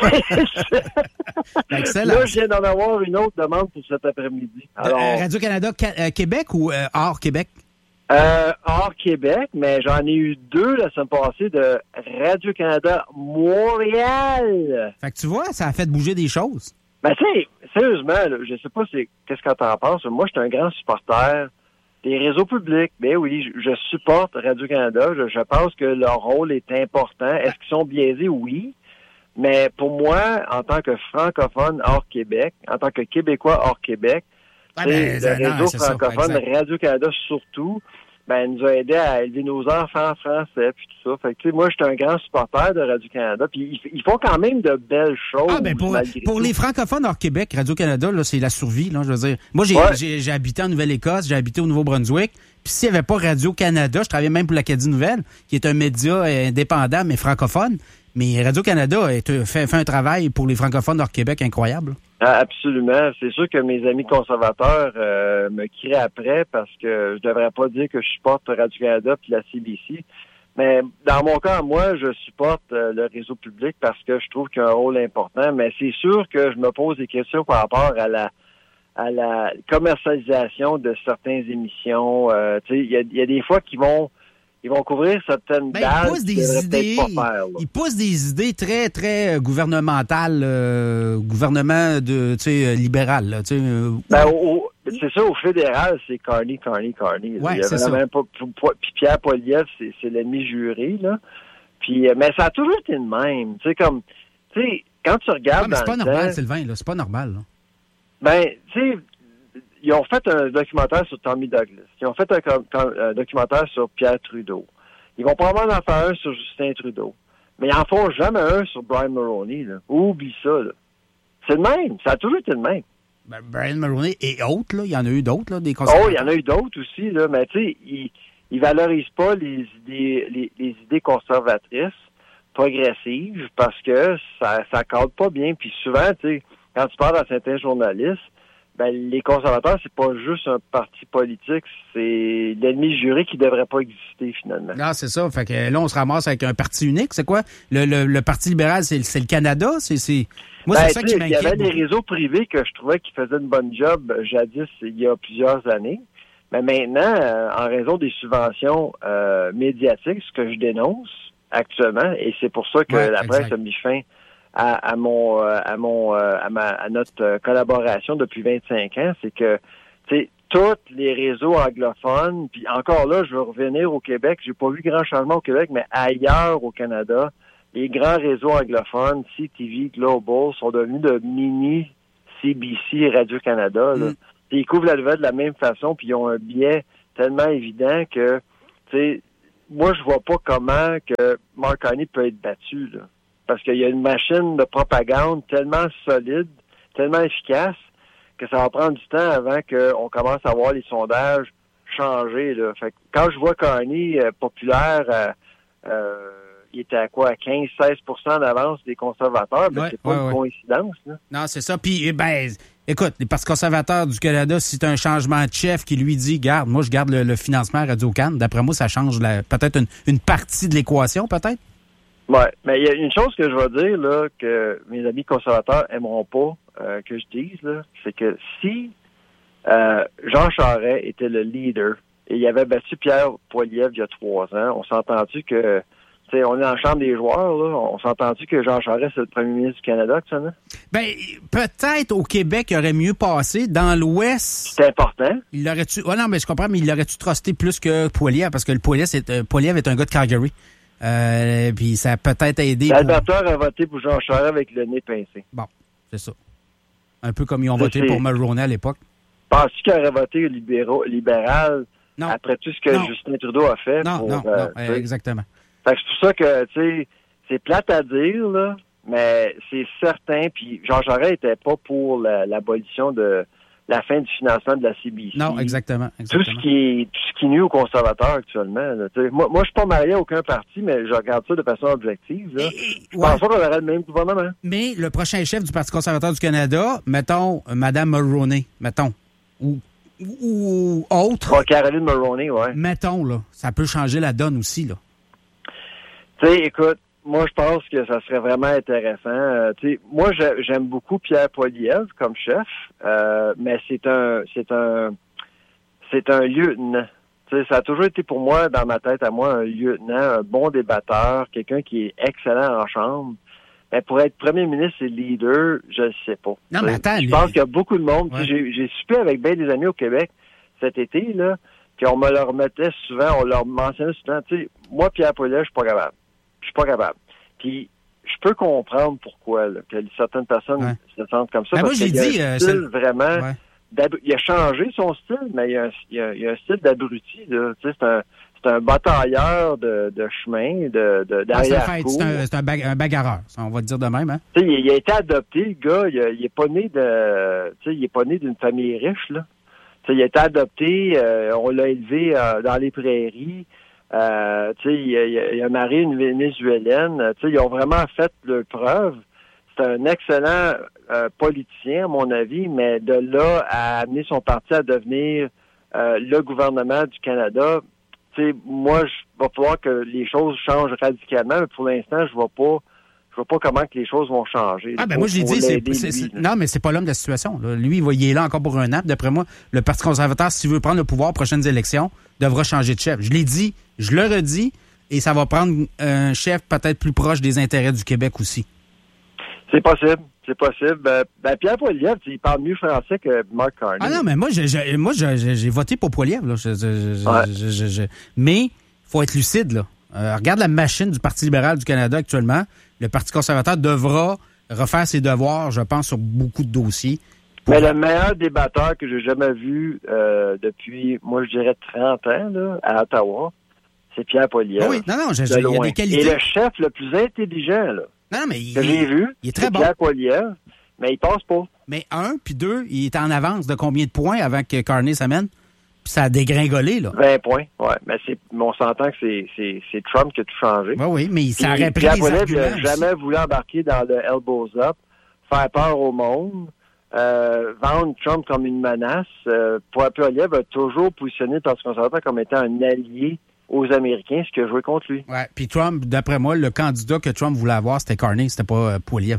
Excellent. Là, je viens d'en avoir une autre demande pour cet après-midi. Alors, euh, Radio-Canada euh, Québec ou euh, hors Québec? Euh, hors Québec, mais j'en ai eu deux la semaine passée de Radio-Canada Montréal. Fait que tu vois, ça a fait bouger des choses. Ben, tu sais, sérieusement, là, je sais pas c'est, qu'est-ce que t'en penses. Moi, je suis un grand supporter des réseaux publics. Ben oui, je, je supporte Radio-Canada. Je, je pense que leur rôle est important. Est-ce qu'ils sont biaisés? Oui. Mais pour moi, en tant que francophone hors Québec, en tant que Québécois hors Québec, ah ben, le réseau non, francophone, Radio-Canada surtout, ben, nous a aidé à élever nos enfants en français, puis tout ça. Fait que, tu sais, moi, je suis un grand supporter de Radio-Canada, puis ils, ils font quand même de belles choses. Ah, ben, pour, pour les francophones hors Québec, Radio-Canada, là, c'est la survie, là, je veux dire. Moi, j'ai, ouais. j'ai, j'ai habité en Nouvelle-Écosse, j'ai habité au Nouveau-Brunswick, puis s'il n'y avait pas Radio-Canada, je travaillais même pour l'Acadie Nouvelle, qui est un média indépendant, mais francophone. Mais Radio-Canada fait, fait un travail pour les francophones hors Québec incroyable. Ah, absolument. C'est sûr que mes amis conservateurs euh, me crient après parce que je devrais pas dire que je supporte Radio-Canada puis la C B C. Mais dans mon cas, moi, je supporte euh, le réseau public parce que je trouve qu'il y a un rôle important. Mais c'est sûr que je me pose des questions par rapport à la à la commercialisation de certaines émissions. Euh, tu sais, il y a, y a des fois qui vont Ils vont couvrir certaines ben, dalles. Ils poussent des idées. Pas faire, ils poussent des idées très, très gouvernementales, euh, gouvernement de, tu sais, libéral. Là, tu sais, euh, ben, au, c'est ça, au fédéral, c'est Carney, Carney, Carney. Ouais, il y a c'est vraiment pas, puis Pierre Poilievre, c'est, c'est l'ennemi juré, là. Puis, mais ça a toujours été le même. Tu sais, comme, tu sais, quand tu regardes. Ah, mais c'est pas dans normal, temps, Sylvain, là. C'est pas normal, là. Ben, tu sais, ils ont fait un documentaire sur Tommy Douglas. Ils ont fait un, un, un documentaire sur Pierre Trudeau. Ils vont probablement en faire un sur Justin Trudeau. Mais ils en font jamais un sur Brian Mulroney, là. Oublie ça, là. C'est le même. Ça a toujours été le même. Ben, Brian Mulroney et autres, là. Il y en a eu d'autres, là, des conservateurs. Oh, il y en a eu d'autres aussi, là. Mais tu sais, ils, ils valorisent pas les idées, les, les idées conservatrices, progressives, parce que ça, ça cadre pas bien. Puis souvent, tu sais, quand tu parles à certains journalistes, ben, les conservateurs, c'est pas juste un parti politique, c'est l'ennemi juré qui devrait pas exister, finalement. Non, c'est ça. Fait que là, on se ramasse avec un parti unique. C'est quoi? Le, le, le Parti libéral, c'est, c'est le Canada? C'est, c'est... Moi, ben, c'est ça qui m'inquiète. Il y avait des réseaux privés que je trouvais qui faisaient une bonne job jadis, il y a plusieurs années. Mais maintenant, euh, en raison des subventions euh, médiatiques, ce que je dénonce actuellement, et c'est pour ça que ouais, la presse exact. a mis fin à, à mon à mon à ma à notre collaboration depuis vingt-cinq ans, c'est que tu sais tous les réseaux anglophones, puis encore là, je veux revenir au Québec, j'ai pas vu grand changement au Québec, mais ailleurs au Canada, les grands réseaux anglophones, C T V, Global, sont devenus de mini C B C et Radio-Canada. Là. Mm. Ils couvrent la nouvelle de la même façon, puis ils ont un biais tellement évident que, tu sais, moi, je vois pas comment que Mark Carney peut être battu, là. Parce qu'il y a une machine de propagande tellement solide, tellement efficace, que ça va prendre du temps avant qu'on commence à voir les sondages changer, là. Fait que quand je vois Carney euh, populaire, euh, euh, il était à quoi? À quinze à seize pour cent d'avance des conservateurs, mais ouais, c'est pas ouais, une ouais. coïncidence, là. Non, c'est ça. Puis, ben, écoute, les Partis conservateurs du Canada, si c'est un changement de chef qui lui dit, garde, moi, je garde le, le financement à Radio-Can, d'après moi, ça change la, peut-être une, une partie de l'équation, peut-être? Oui, mais il y a une chose que je vais dire, là, que mes amis conservateurs aimeront pas euh, que je dise, là, c'est que si euh, Jean Charest était le leader et il avait battu Pierre Poilievre il y a trois ans, on s'est entendu que, tu sais, on est en chambre des joueurs, là, on s'est entendu que Jean Charest, c'est le premier ministre du Canada actuellement? Ben, peut-être au Québec, il aurait mieux passé. Dans l'Ouest... C'est important. Il l'aurait-tu... Oh non, mais je comprends, mais il l'aurait-tu trusté plus que Poilievre, parce que le Poilievre, c'est, euh, Poilievre est un gars de Calgary. Euh, puis ça a peut-être aidé. L'Alberteur pour... a voté pour Jean Charest avec le nez pincé. Bon, c'est ça. Un peu comme ils ont voté c'est... pour Mulroney à l'époque. Penses-tu qu'il aurait voté libéral, libéral non. après tout ce que non. Justin Trudeau a fait? Non, pour, non, euh, non, exactement. Fait que c'est pour ça que, tu sais, c'est plate à dire, là, mais c'est certain. Puis Jean Charest n'était pas pour la, l'abolition de la fin du financement de la C B C. Non, exactement. exactement. Tout ce qui est tout ce qui nuit aux conservateurs actuellement. Là, moi, moi, je suis pas marié à aucun parti, mais je regarde ça de façon objective. Là. Et, je ouais. pense pas qu'on aurait le même gouvernement. Mais le prochain chef du Parti conservateur du Canada, mettons Mme Mulroney, mettons, ou, ou autre. Oh, Caroline Mulroney, ouais. Mettons, là, ça peut changer la donne aussi, là. Tu sais, écoute, moi, je pense que ça serait vraiment intéressant. Euh, tu sais, moi, je, j'aime beaucoup Pierre Poilievre comme chef, euh, mais c'est un, c'est un, c'est un lieutenant. Tu sais, ça a toujours été pour moi, dans ma tête à moi, un lieutenant, un bon débatteur, quelqu'un qui est excellent en chambre. Mais pour être premier ministre et leader, je ne sais pas. Non, mais attends, je pense qu'il y a beaucoup de monde. Ouais. J'ai, j'ai soupé avec bien des amis au Québec cet été, là, puis on me le remettait souvent, on leur mentionnait souvent. Tu sais, moi, Pierre Poilievre, je suis pas capable. Je suis pas capable. Puis, je peux comprendre pourquoi, là, que certaines personnes ouais. se sentent comme ça. Ben parce moi, j'ai qu'il y a dit, un style euh, vraiment... Ouais. Il a changé son style, mais il y a un, il y a, il y a un style d'abruti. Là. Tu sais, c'est un, c'est un batailleur de, de chemin, de, de, d'arrière-cour. C'est, un, c'est un, bag, un bagarreur, on va le dire de même. Hein? Tu sais, il, il a été adopté, le gars. Il, a, il est pas né de... Tu sais, il est pas né d'une famille riche, là. Tu sais, il a été adopté, euh, on l'a élevé euh, dans les prairies. Euh, tu sais, il, il, il a marié une Vénézuélienne. Tu sais, ils ont vraiment fait leur preuve. C'est un excellent euh, politicien, à mon avis, mais de là à amener son parti à devenir euh, le gouvernement du Canada, tu sais, moi, il va falloir que les choses changent radicalement, mais pour l'instant, je vois pas je vois pas comment que les choses vont changer. Ah ben moi, j'ai dit, c'est, c'est, c'est, non, mais c'est pas l'homme de la situation. Là. Lui, il, va, il est là encore pour un an. D'après moi, le Parti conservateur, s'il veut prendre le pouvoir aux prochaines élections, devra changer de chef. Je l'ai dit, je le redis, et ça va prendre un chef peut-être plus proche des intérêts du Québec aussi. C'est possible, c'est possible. Ben, ben Pierre Poilievre, il parle mieux français que Mark Carney. Ah non, mais moi, j'ai, j'ai, moi, j'ai, j'ai voté pour Poilievre. Là. Je, je, je, ouais. je, je, je, mais il faut être lucide, là. Euh, regarde la machine du Parti libéral du Canada actuellement. Le Parti conservateur devra refaire ses devoirs, je pense, sur beaucoup de dossiers. Pour... Mais le meilleur débatteur que j'ai jamais vu euh, depuis, moi, je dirais trente ans, là, à Ottawa, c'est Pierre Poilievre. Oh oui, non, non, j'ai, il y a des qualités. Et le chef le plus intelligent, là, non, non, mais que il, j'ai vu, il est très c'est bon. Pierre Poilievre, mais il passe pas. Mais un, puis deux, il est en avance de combien de points avant que Carney s'amène? Puis ça a dégringolé, là. vingt points, ouais. Mais c'est, on s'entend que c'est, c'est, c'est Trump qui a tout changé. Ben oui, mais ça aurait pris Pierre les Poilievre arguments n'a jamais voulu embarquer dans le elbows up, faire peur au monde, euh, vendre Trump comme une menace. Euh, Pierre Poilievre a toujours positionné le Parti conservateur comme étant un allié aux Américains, ce qui a joué contre lui. Ouais. Puis Trump, d'après moi, le candidat que Trump voulait avoir, c'était Carney, c'était pas euh, Poilievre.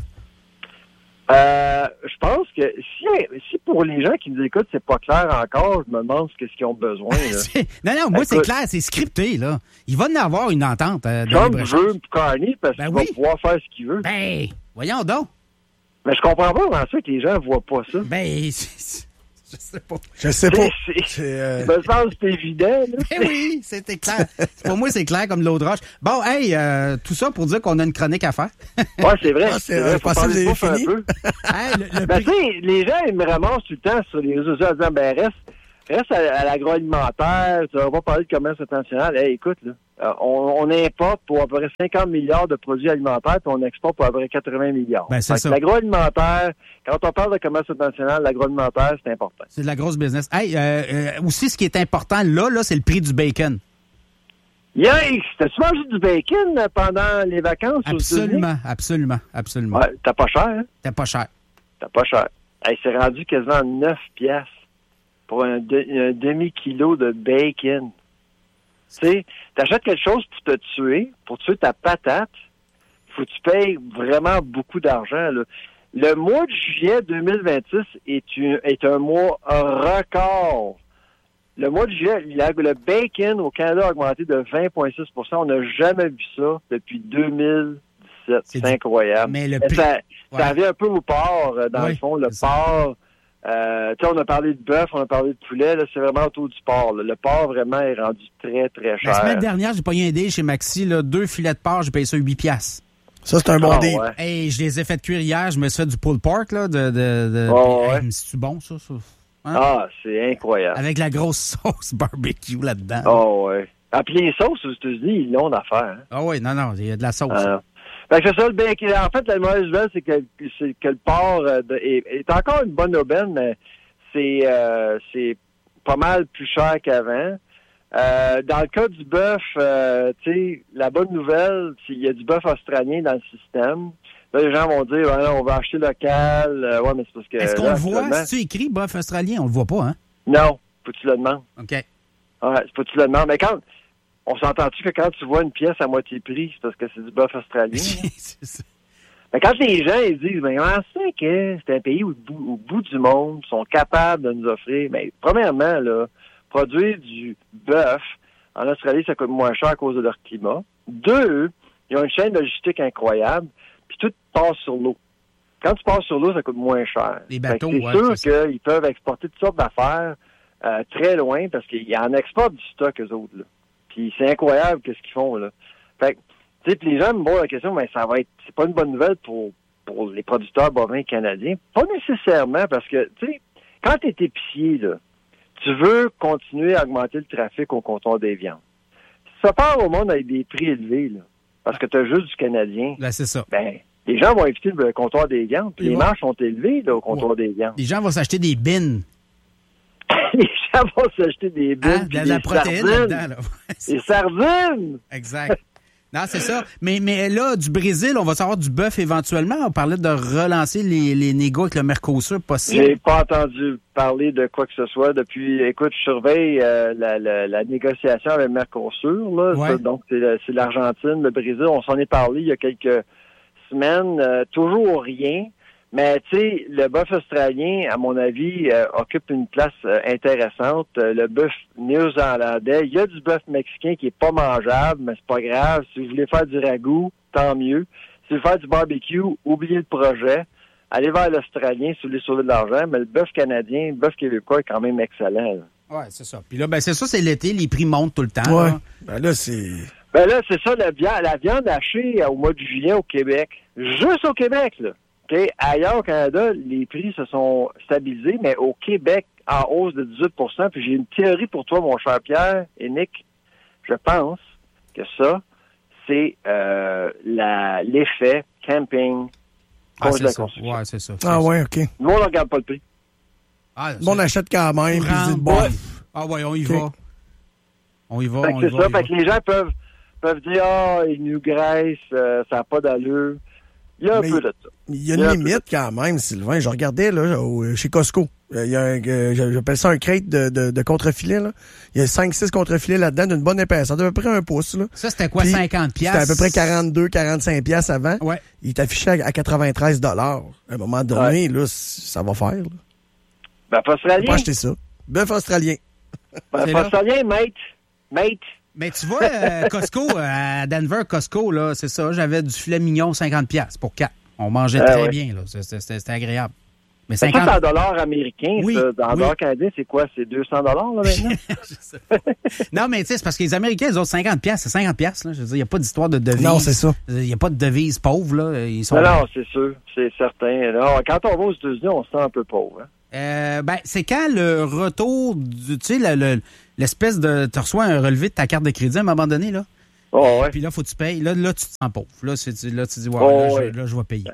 Euh, je pense que si, si pour les gens qui nous écoutent, c'est pas clair encore, je me demande ce qu'ils ont besoin. Là. non, non, moi, Écoute, c'est clair, c'est scripté, là. Il va en avoir une entente. Euh, Trump veut Carney parce ben qu'il oui. va pouvoir faire ce qu'il veut. Ben, Voyons donc. Mais je comprends pas comment ça que les gens ne voient pas ça. Ben, je sais pas. Je sais pas. C'est, c'est, euh... Je me sens que c'est évident. Là. Ben oui, c'était clair. Pour moi, c'est clair comme de l'eau de roche. Bon, hey, euh, tout ça pour dire qu'on a une chronique à faire. Ouais, c'est vrai. Ah, c'est c'est vrai. Faut parler de bouffe un peu. Hey, le, le ben, prix... tu sais, les gens, ils me ramassent tout le temps sur les réseaux sociaux en disant, ben, reste, reste à, à l'agroalimentaire, tu vas pas parler de commerce international. Hey, écoute, là, euh, on, on importe pour à peu près cinquante milliards de produits alimentaires, puis on exporte pour à peu près quatre-vingts milliards. Ben, c'est fait ça. que l'agroalimentaire, quand on parle de commerce international, l'agroalimentaire, c'est important. C'est de la grosse business. Hey, euh, euh, aussi, ce qui est important là, là, c'est le prix du bacon. Yikes! T'as-tu mangé du bacon pendant les vacances? Absolument, absolument, absolument. Ouais, t'as pas cher, hein? T'as pas cher. T'as pas cher. Hey, c'est rendu quasiment neuf piastres pour un, de, un demi-kilo de bacon. Tu sais, t'achètes quelque chose pour te tuer, pour tuer ta patate, faut que tu payes vraiment beaucoup d'argent, là. Le mois de juillet deux mille vingt-six est, une, est un mois record. Le mois de juillet, le bacon au Canada a augmenté de vingt virgule six pour cent. On n'a jamais vu ça depuis deux mille dix-sept. C'est, c'est incroyable. Mais le prix... Ça, ouais. ça revient un peu au porc, dans oui, le fond. Le porc, euh, tu sais, on a parlé de bœuf, on a parlé de poulet. Là, c'est vraiment autour du porc. Là. Le porc, vraiment, est rendu très, très cher. La semaine dernière, j'ai payé un deal chez Maxi. Là, deux filets de porc, j'ai payé ça huit piastres. Ça, c'est un bon oh, deal. Ouais. Hey, je les ai fait cuire hier. Je me suis fait du pulled pork, là, de... de, de... Oh, hey, ouais. mais c'est-tu bon, ça? ça? Hein? Ah, c'est incroyable. Avec la grosse sauce barbecue là-dedans. Oh, ouais. Ah, puis les sauces aux États-Unis, ils l'ont d'affaires. Hein? Ah oui, non, non, il y a de la sauce. Ah, fait que c'est ça, le bacon. En fait, la mauvaise nouvelle, c'est que, c'est que le porc euh, de, est, est encore une bonne aubaine, mais c'est, euh, c'est pas mal plus cher qu'avant. Euh, dans le cas du bœuf, euh, tu sais, la bonne nouvelle, c'est qu'il y a du bœuf australien dans le système. Là, les gens vont dire, ouais, on va acheter local. Euh, ouais, mais c'est parce que. Est-ce qu'on là, le voit? Si tu écris bœuf australien, on le voit pas, hein? Non, faut que tu le demandes. OK. Ouais, faut que tu le demandes. Mais quand. On s'entend-tu que quand tu vois une pièce à moitié prix, c'est parce que c'est du bœuf australien? C'est ça. Mais quand les gens ils disent, ben, comment c'est que c'est un pays au bout, au bout du monde, sont capables de nous offrir, mais premièrement, là, produire du bœuf en Australie, ça coûte moins cher à cause de leur climat. Deux, ils ont une chaîne logistique incroyable, puis tout passe sur l'eau. Quand tu passes sur l'eau, ça coûte moins cher. Les bateaux, c'est ouais, sûr c'est qu'ils peuvent exporter toutes sortes d'affaires euh, très loin, parce qu'ils en exportent du stock, eux autres, là. Puis c'est incroyable qu'est-ce qu'ils font, là. Fait que, tu sais, les gens me posent la question, mais ça va être, c'est pas une bonne nouvelle pour, pour les producteurs bovins canadiens. Pas nécessairement, parce que, tu sais, quand t'es épicier, là, tu veux continuer à augmenter le trafic au comptoir des viandes. Si ça part au monde avec des prix élevés, là, parce que t'as juste du Canadien. Ben, c'est ça. Ben, les gens vont éviter le comptoir des viandes, puis les vont... marges sont élevées, là, au comptoir ouais. des viandes. Les gens vont s'acheter des bins. Les gens vont s'acheter des bines. Hein? De la protéine là-dedans. Là. Des sardines! Exact. Non, c'est ça. Mais, mais là, du Brésil, on va savoir du bœuf éventuellement. On parlait de relancer les, les négos avec le Mercosur possible. J'ai pas entendu parler de quoi que ce soit depuis. Écoute, je surveille euh, la, la, la négociation avec le Mercosur. Là. Ouais. Ça, donc, c'est, c'est l'Argentine, le Brésil. On s'en est parlé il y a quelques semaines. Euh, toujours rien. Mais, tu sais, le bœuf australien, à mon avis, euh, occupe une place euh, intéressante. Euh, le bœuf néo-zélandais, il y a du bœuf mexicain qui est pas mangeable, mais c'est pas grave. Si vous voulez faire du ragoût, tant mieux. Si vous voulez faire du barbecue, oubliez le projet. Allez vers l'Australien si vous voulez sauver de l'argent. Mais le bœuf canadien, le bœuf québécois est quand même excellent. Là. Ouais, c'est ça. Puis là, ben c'est ça, c'est l'été, les prix montent tout le temps. Ouais. Là. Ben là, c'est... Ben là, c'est ça, la viande, la viande hachée au mois de juillet au Québec. Juste au Québec, là. Okay. Ailleurs au Canada, les prix se sont stabilisés, mais au Québec, en hausse de dix-huit pour cent. Puis j'ai une théorie pour toi, mon cher Pierre et Nick. Je pense que ça, c'est euh, la, l'effet camping ah, cause de la ça. construction. Ouais, c'est ça. C'est ah ça. ouais, OK. Nous, on ne regarde pas le prix. Ah, on achète quand même. Puis dit, bon. Ah ouais, on y okay. va. On y va, fait on que y c'est va. ça. Y fait va. que les gens peuvent, peuvent dire, ah, oh, ils nous graissent, euh, ça n'a pas d'allure. Il y a un Mais peu de ça. Il y a une il y a limite quand même, Sylvain. Je regardais là au, chez Costco. Il y a un, j'appelle ça un crate de, de, de contrefilets. Là. Il y a cinq six contrefilets là-dedans d'une bonne épaisseur, d'à peu près un pouce. Là. Ça, c'était quoi, puis, cinquante piastres? C'était à peu près quarante-deux quarante-cinq piastres avant. Ouais. Il est affiché à quatre-vingt-treize dollars. À un moment donné, ouais. là, ça va faire. Là. Bœuf australien. On peut acheter ça. Bœuf australien. Bœuf australien, mate. Mate. Mais tu vois, euh, Costco, à Denver, Costco, là, c'est ça. J'avais du filet mignon cinquante piastres pour quatre. On mangeait Ah, très ouais. bien, là. C'était, c'était, c'était agréable. Mais Mais cinquante... ça, c'est en dollars américains. Oui, ça. Dans oui. dollars canadiens, c'est quoi? C'est deux cents dollars là, maintenant? Non, mais tu sais, c'est parce que les Américains, les autres, cinquante piastres, c'est cinquante piastres, là. Je veux dire, il n'y a pas d'histoire de devise. Non, c'est ça. Il n'y a pas de devise pauvre, là. Ils sont... Non, non, c'est sûr. C'est certain. Non, quand on va aux États-Unis, on se sent un peu pauvre. Hein? Euh, ben, c'est quand le retour du, tu sais, le, le- l'espèce de, tu reçois un relevé de ta carte de crédit à un moment donné, là. Oh, ouais. Puis là, faut que tu payes. Là, là, tu te sens pauvre. Là, c'est, là tu dis, ouais, Oh, là, ouais. Je, là, je vais payer.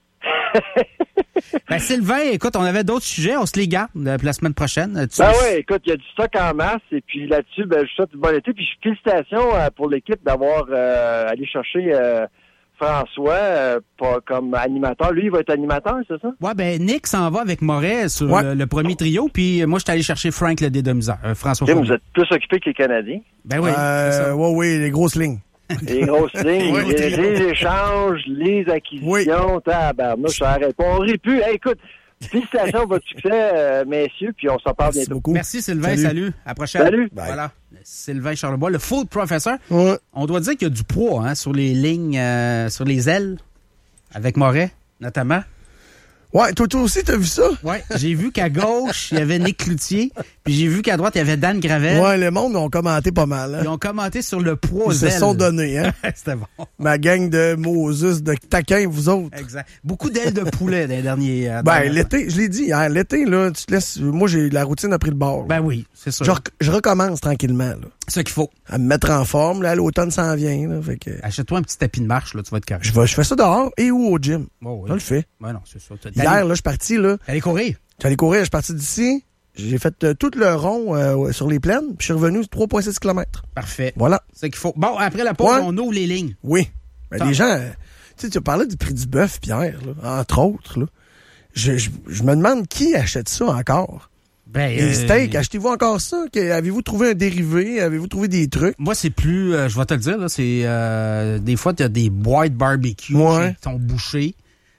Ben, Sylvain, écoute, on avait d'autres sujets. On se les garde euh, pour la semaine prochaine. Tu- Ben oui, écoute, il y a du stock en masse. Et puis là-dessus, ben, je souhaite une bonne été. Puis félicitations euh, pour l'équipe d'avoir euh, allé chercher euh, François euh, pas comme animateur. Lui, il va être animateur, c'est ça? Ouais, ben, Nick s'en va avec Moret sur Ouais. le, le premier trio. Puis euh, moi, je suis allé chercher Frank le dédomiseur. Euh, François Tim, Fournier. vous êtes plus occupé que les Canadiens. Ben oui. Euh, ouais, oui, les grosses lignes. Les grosses lignes, Oui. les, les échanges, les acquisitions, tabarnouche, ça arrête pas. On rit plus. Hey, écoute, félicitations pour votre succès, euh, messieurs, puis on s'en parle Merci bientôt. beaucoup. Merci Sylvain, salut. Salut. À la prochaine. Salut. Bye. Voilà. Sylvain Charlebois, le food professor. Ouais. On doit dire qu'il y a du poids hein, sur les lignes, euh, sur les ailes, avec Moret, notamment. Ouais, toi, toi aussi, t'as vu ça? Ouais, j'ai vu qu'à gauche, il y avait Nick Cloutier, puis j'ai vu qu'à droite, il y avait Dan Gravel. Ouais, le monde ont commenté pas mal. Hein? Ils ont commenté sur le poids aux Ils se ailes. sont donnés, hein? C'était bon. Ma gang de Moses, de taquins, vous autres. Exact. Beaucoup d'ailes de poulet dans les derniers... euh, Ben, dans- l'été, je l'ai dit hier, l'été, là, tu te laisses. Moi, j'ai la routine a pris le bord. Ben oui, c'est sûr. Je, rec- je recommence tranquillement, là. C'est ce qu'il faut. À me mettre en forme, là, l'automne s'en vient, là. Fait que. Achète-toi un petit tapis de marche, là, tu vas être correct. Je, vais, je fais ça dehors et ou au gym. Oh, oui. Je le fais. Ben non, c'est ça. T'as- Hier, là, je suis parti, là. T'allais courir? J'allais courir, je suis parti d'ici. J'ai fait euh, tout le rond euh, sur les plaines, puis je suis revenu trois virgule six kilomètres. Parfait. Voilà. C'est ce qu'il faut. Bon, après la pause, Ouais. on ouvre les lignes. Oui. Ben, Tant- les gens, euh, tu sais, tu as parlé du prix du bœuf, Pierre, là, entre autres, là. Je, je, je me demande qui achète ça encore. Ben, Les euh, steaks, achetez-vous encore ça? Que- Avez-vous trouvé un dérivé? Avez-vous trouvé des trucs? Moi, c'est plus, euh, je vais te le dire, là, c'est euh, des fois, tu as des boîtes barbecue Ouais. qui sont bouchées.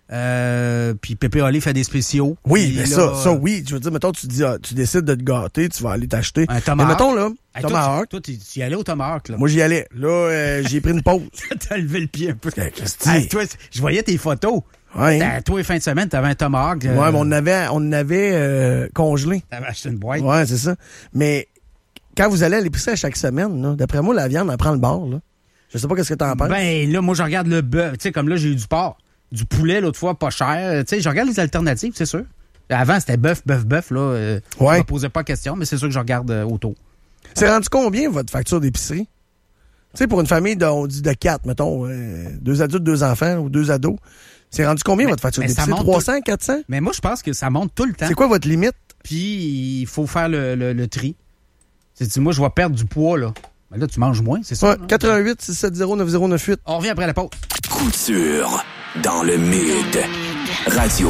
Euh, puis Pépé Olé fait des spéciaux. Oui, Puis mais là, ça, ça, oui. Je veux dire, mettons, tu dis, ah, tu décides de te gâter, tu vas aller t'acheter. Un Mais tomahawk. mettons, là, Hey, toi, tomahawk. Toi, tu tu y allais au tomahawk, là. Moi, j'y allais. Là, euh, j'ai pris une pause. T'as levé le pied un peu. Christy. Hey, toi, je voyais tes photos. Ouais. T'as- Toi, fin de semaine, t'avais un tomahawk. euh, Ouais, mais on en avait, on en avait euh, congelé. T'avais acheté une boîte. Ouais, c'est ça. Mais quand vous allez à l'épicerie à chaque semaine, là, d'après moi, la viande, elle prend le bord. Là. Je sais pas qu'est-ce que t'en penses. Ben, là, moi, je regarde le bœuf. Tu sais, comme là, j'ai eu du porc. Du poulet, l'autre fois, pas cher. Tu sais, je regarde les alternatives, c'est sûr. Avant, c'était bœuf, bœuf, bœuf, là. Euh, Ouais. Je me posais pas de question, mais c'est sûr que je regarde euh, autour. C'est rendu combien, votre facture d'épicerie? Tu sais, pour une famille de, on dit de quatre, mettons, euh, deux adultes, deux enfants ou deux ados, c'est rendu combien, Mais- votre facture mais ça d'épicerie? monte trois cents, quatre cents? Mais moi, je pense que ça monte tout le temps. C'est quoi votre limite? Puis, il faut faire le, le, le tri. C'est moi, je vais perdre du poids, là. Mais là, tu manges moins, c'est ça? Ouais, quatre-vingt-huit six sept zéro neuf zéro neuf huit. On revient après la pause. Couture dans le mid. Radio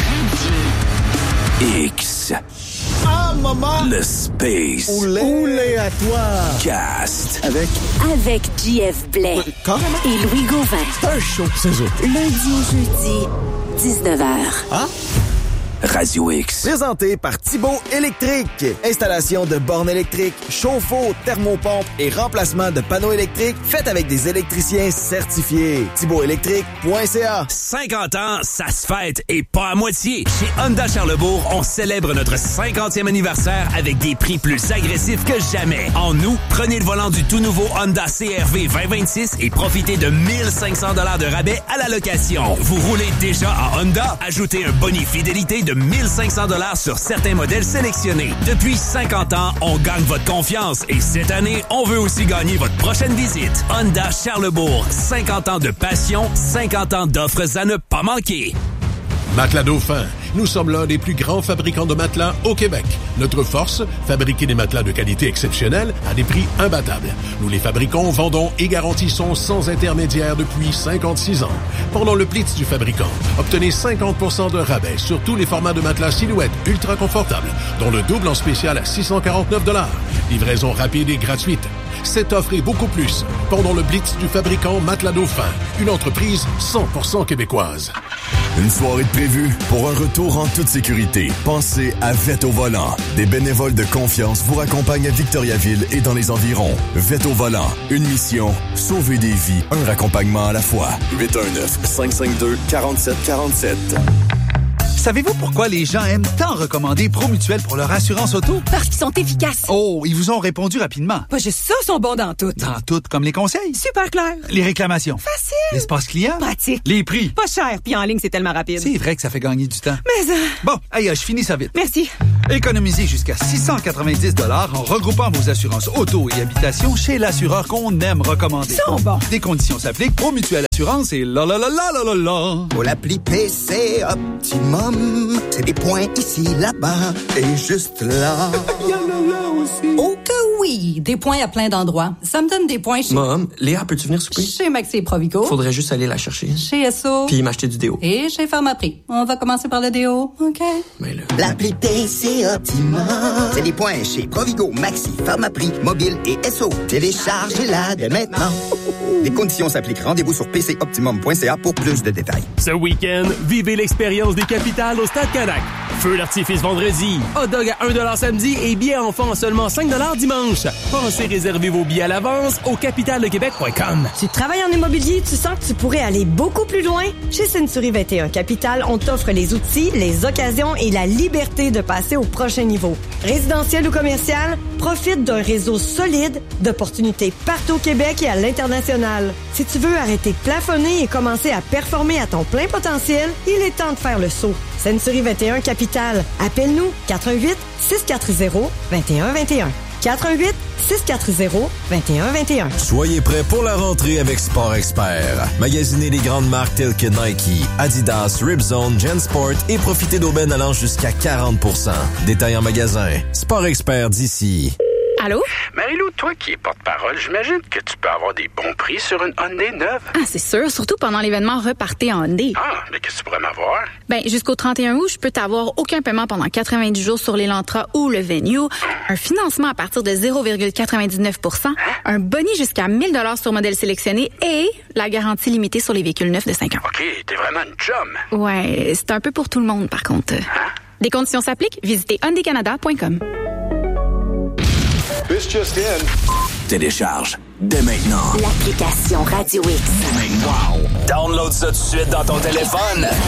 X. Ah, maman! Le Space Oulé à toi! Cast. Avec Avec J F Blais et Louis Gauvin. C'est un show, c'est ça. Lundi au jeudi, dix-neuf heures. Ah? Radio X. Présenté par Thibaut Électrique. Installation de bornes électriques, chauffe-eau, thermopompe et remplacement de panneaux électriques faites avec des électriciens certifiés. thibaut électrique point c a. cinquante ans, ça se fête et pas à moitié. Chez Honda Charlebourg, on célèbre notre cinquantième anniversaire avec des prix plus agressifs que jamais. En août, prenez le volant du tout nouveau Honda C R V vingt vingt-six et profitez de mille cinq cents dollars de rabais à la location. Vous roulez déjà à Honda? Ajoutez un boni fidélité de mille cinq cents dollars sur certains modèles sélectionnés. Depuis cinquante ans, on gagne votre confiance et cette année, on veut aussi gagner votre prochaine visite. Honda Charlebourg, cinquante ans de passion, cinquante ans d'offres à ne pas manquer. Matelas Dauphin. Nous sommes l'un des plus grands fabricants de matelas au Québec. Notre force, fabriquer des matelas de qualité exceptionnelle à des prix imbattables. Nous les fabriquons, vendons et garantissons sans intermédiaire depuis cinquante-six ans. Pendant le Blitz du fabricant, obtenez cinquante pour cent de rabais sur tous les formats de matelas silhouette ultra confortables, dont le double en spécial à six cent quarante-neuf dollars. Livraison rapide et gratuite. Cette offre et beaucoup plus pendant le Blitz du fabricant Matelas Dauphin, une entreprise cent pour cent québécoise. Une soirée de prévue pour un retour en toute sécurité. Pensez à Vette au volant. Des bénévoles de confiance vous raccompagnent à Victoriaville et dans les environs. Vette au volant. Une mission. Sauver des vies. Un raccompagnement à la fois. huit un neuf, cinq cinq deux, quatre sept quatre sept. Savez-vous pourquoi les gens aiment tant recommander Promutuel pour leur assurance auto? Parce qu'ils sont efficaces. Oh, ils vous ont répondu rapidement. Pas juste ça, ils sont bons dans tout. Dans tout, comme les conseils. Super clair. Les réclamations. Facile. L'espace client. Pratique. Les prix. Pas cher, puis en ligne, c'est tellement rapide. C'est vrai que ça fait gagner du temps. Mais... Euh... Bon, aïe, je finis ça vite. Merci. Économisez jusqu'à six cent quatre-vingt-dix dollars en regroupant vos assurances auto et habitation chez l'assureur qu'on aime recommander. Ils sont bons. Des conditions s'appliquent. Promutuel Assurance et la la la la la la la. Pour l'appli P C Optimum, c'est des points ici, là-bas et juste là. Il y en a là aussi. Oh que oui! Des points à plein d'endroits. Ça me donne des points chez... Mom, Léa, peux-tu venir souper? Chez Maxi Provigo. Faudrait juste aller la chercher. Chez S O. Puis m'acheter du déo. Et chez Pharmaprix. On va commencer par le déo, OK? Mais là... L'appli P C Optimum, c'est des points chez Provigo, Maxi, Pharmaprix, Mobile et S O. Téléchargez-la dès maintenant. Les conditions s'appliquent. Rendez-vous sur p c optimum point c a pour plus de détails. Ce week-end, vivez l'expérience des capitales au Stade Canac. Feu d'artifice vendredi, hot dog à un dollar samedi et billets enfants à seulement cinq dollars dimanche. Pensez réserver vos billets à l'avance au capitale de québec point com. Tu travailles en immobilier, tu sens que tu pourrais aller beaucoup plus loin? Chez Century vingt et un Capital, on t'offre les outils, les occasions et la liberté de passer au prochain niveau. Résidentiel ou commercial, profite d'un réseau solide d'opportunités partout au Québec et à l'international. Si tu veux arrêter de plafonner et commencer à performer à ton plein potentiel, il est temps de faire le saut. Century vingt et un Capital. Appelle-nous quatre un huit, six quatre zéro, deux un deux un. quatre un huit, six quatre zéro, deux un deux un. Soyez prêts pour la rentrée avec Sport Expert. Magasinez les grandes marques telles que Nike, Adidas, Ripzone, Gensport et profitez d'aubaines allant jusqu'à quarante pour cent. Détail en magasin. Sport Expert d'ici. Allô? Marie-Lou, toi qui es porte-parole, j'imagine que tu peux avoir des bons prix sur une Hyundai neuve. Ah, c'est sûr, surtout pendant l'événement Repartez en Hyundai. Ah, mais qu'est-ce que tu pourrais m'avoir? Ben, jusqu'au trente et un août, je peux t'avoir aucun paiement pendant quatre-vingt-dix jours sur l'Elantra ou le Venue, un financement à partir de zéro virgule quatre-vingt-dix-neuf pour cent, un boni jusqu'à mille dollars sur modèle sélectionné et la garantie limitée sur les véhicules neufs de cinq ans. OK, t'es vraiment une chum. Ouais, c'est un peu pour tout le monde, par contre. Hein? Des conditions s'appliquent, visitez hyundai canada point com. This just in. Télécharge dès maintenant l'application Radio X. Wow! Download ça tout de suite dans ton téléphone.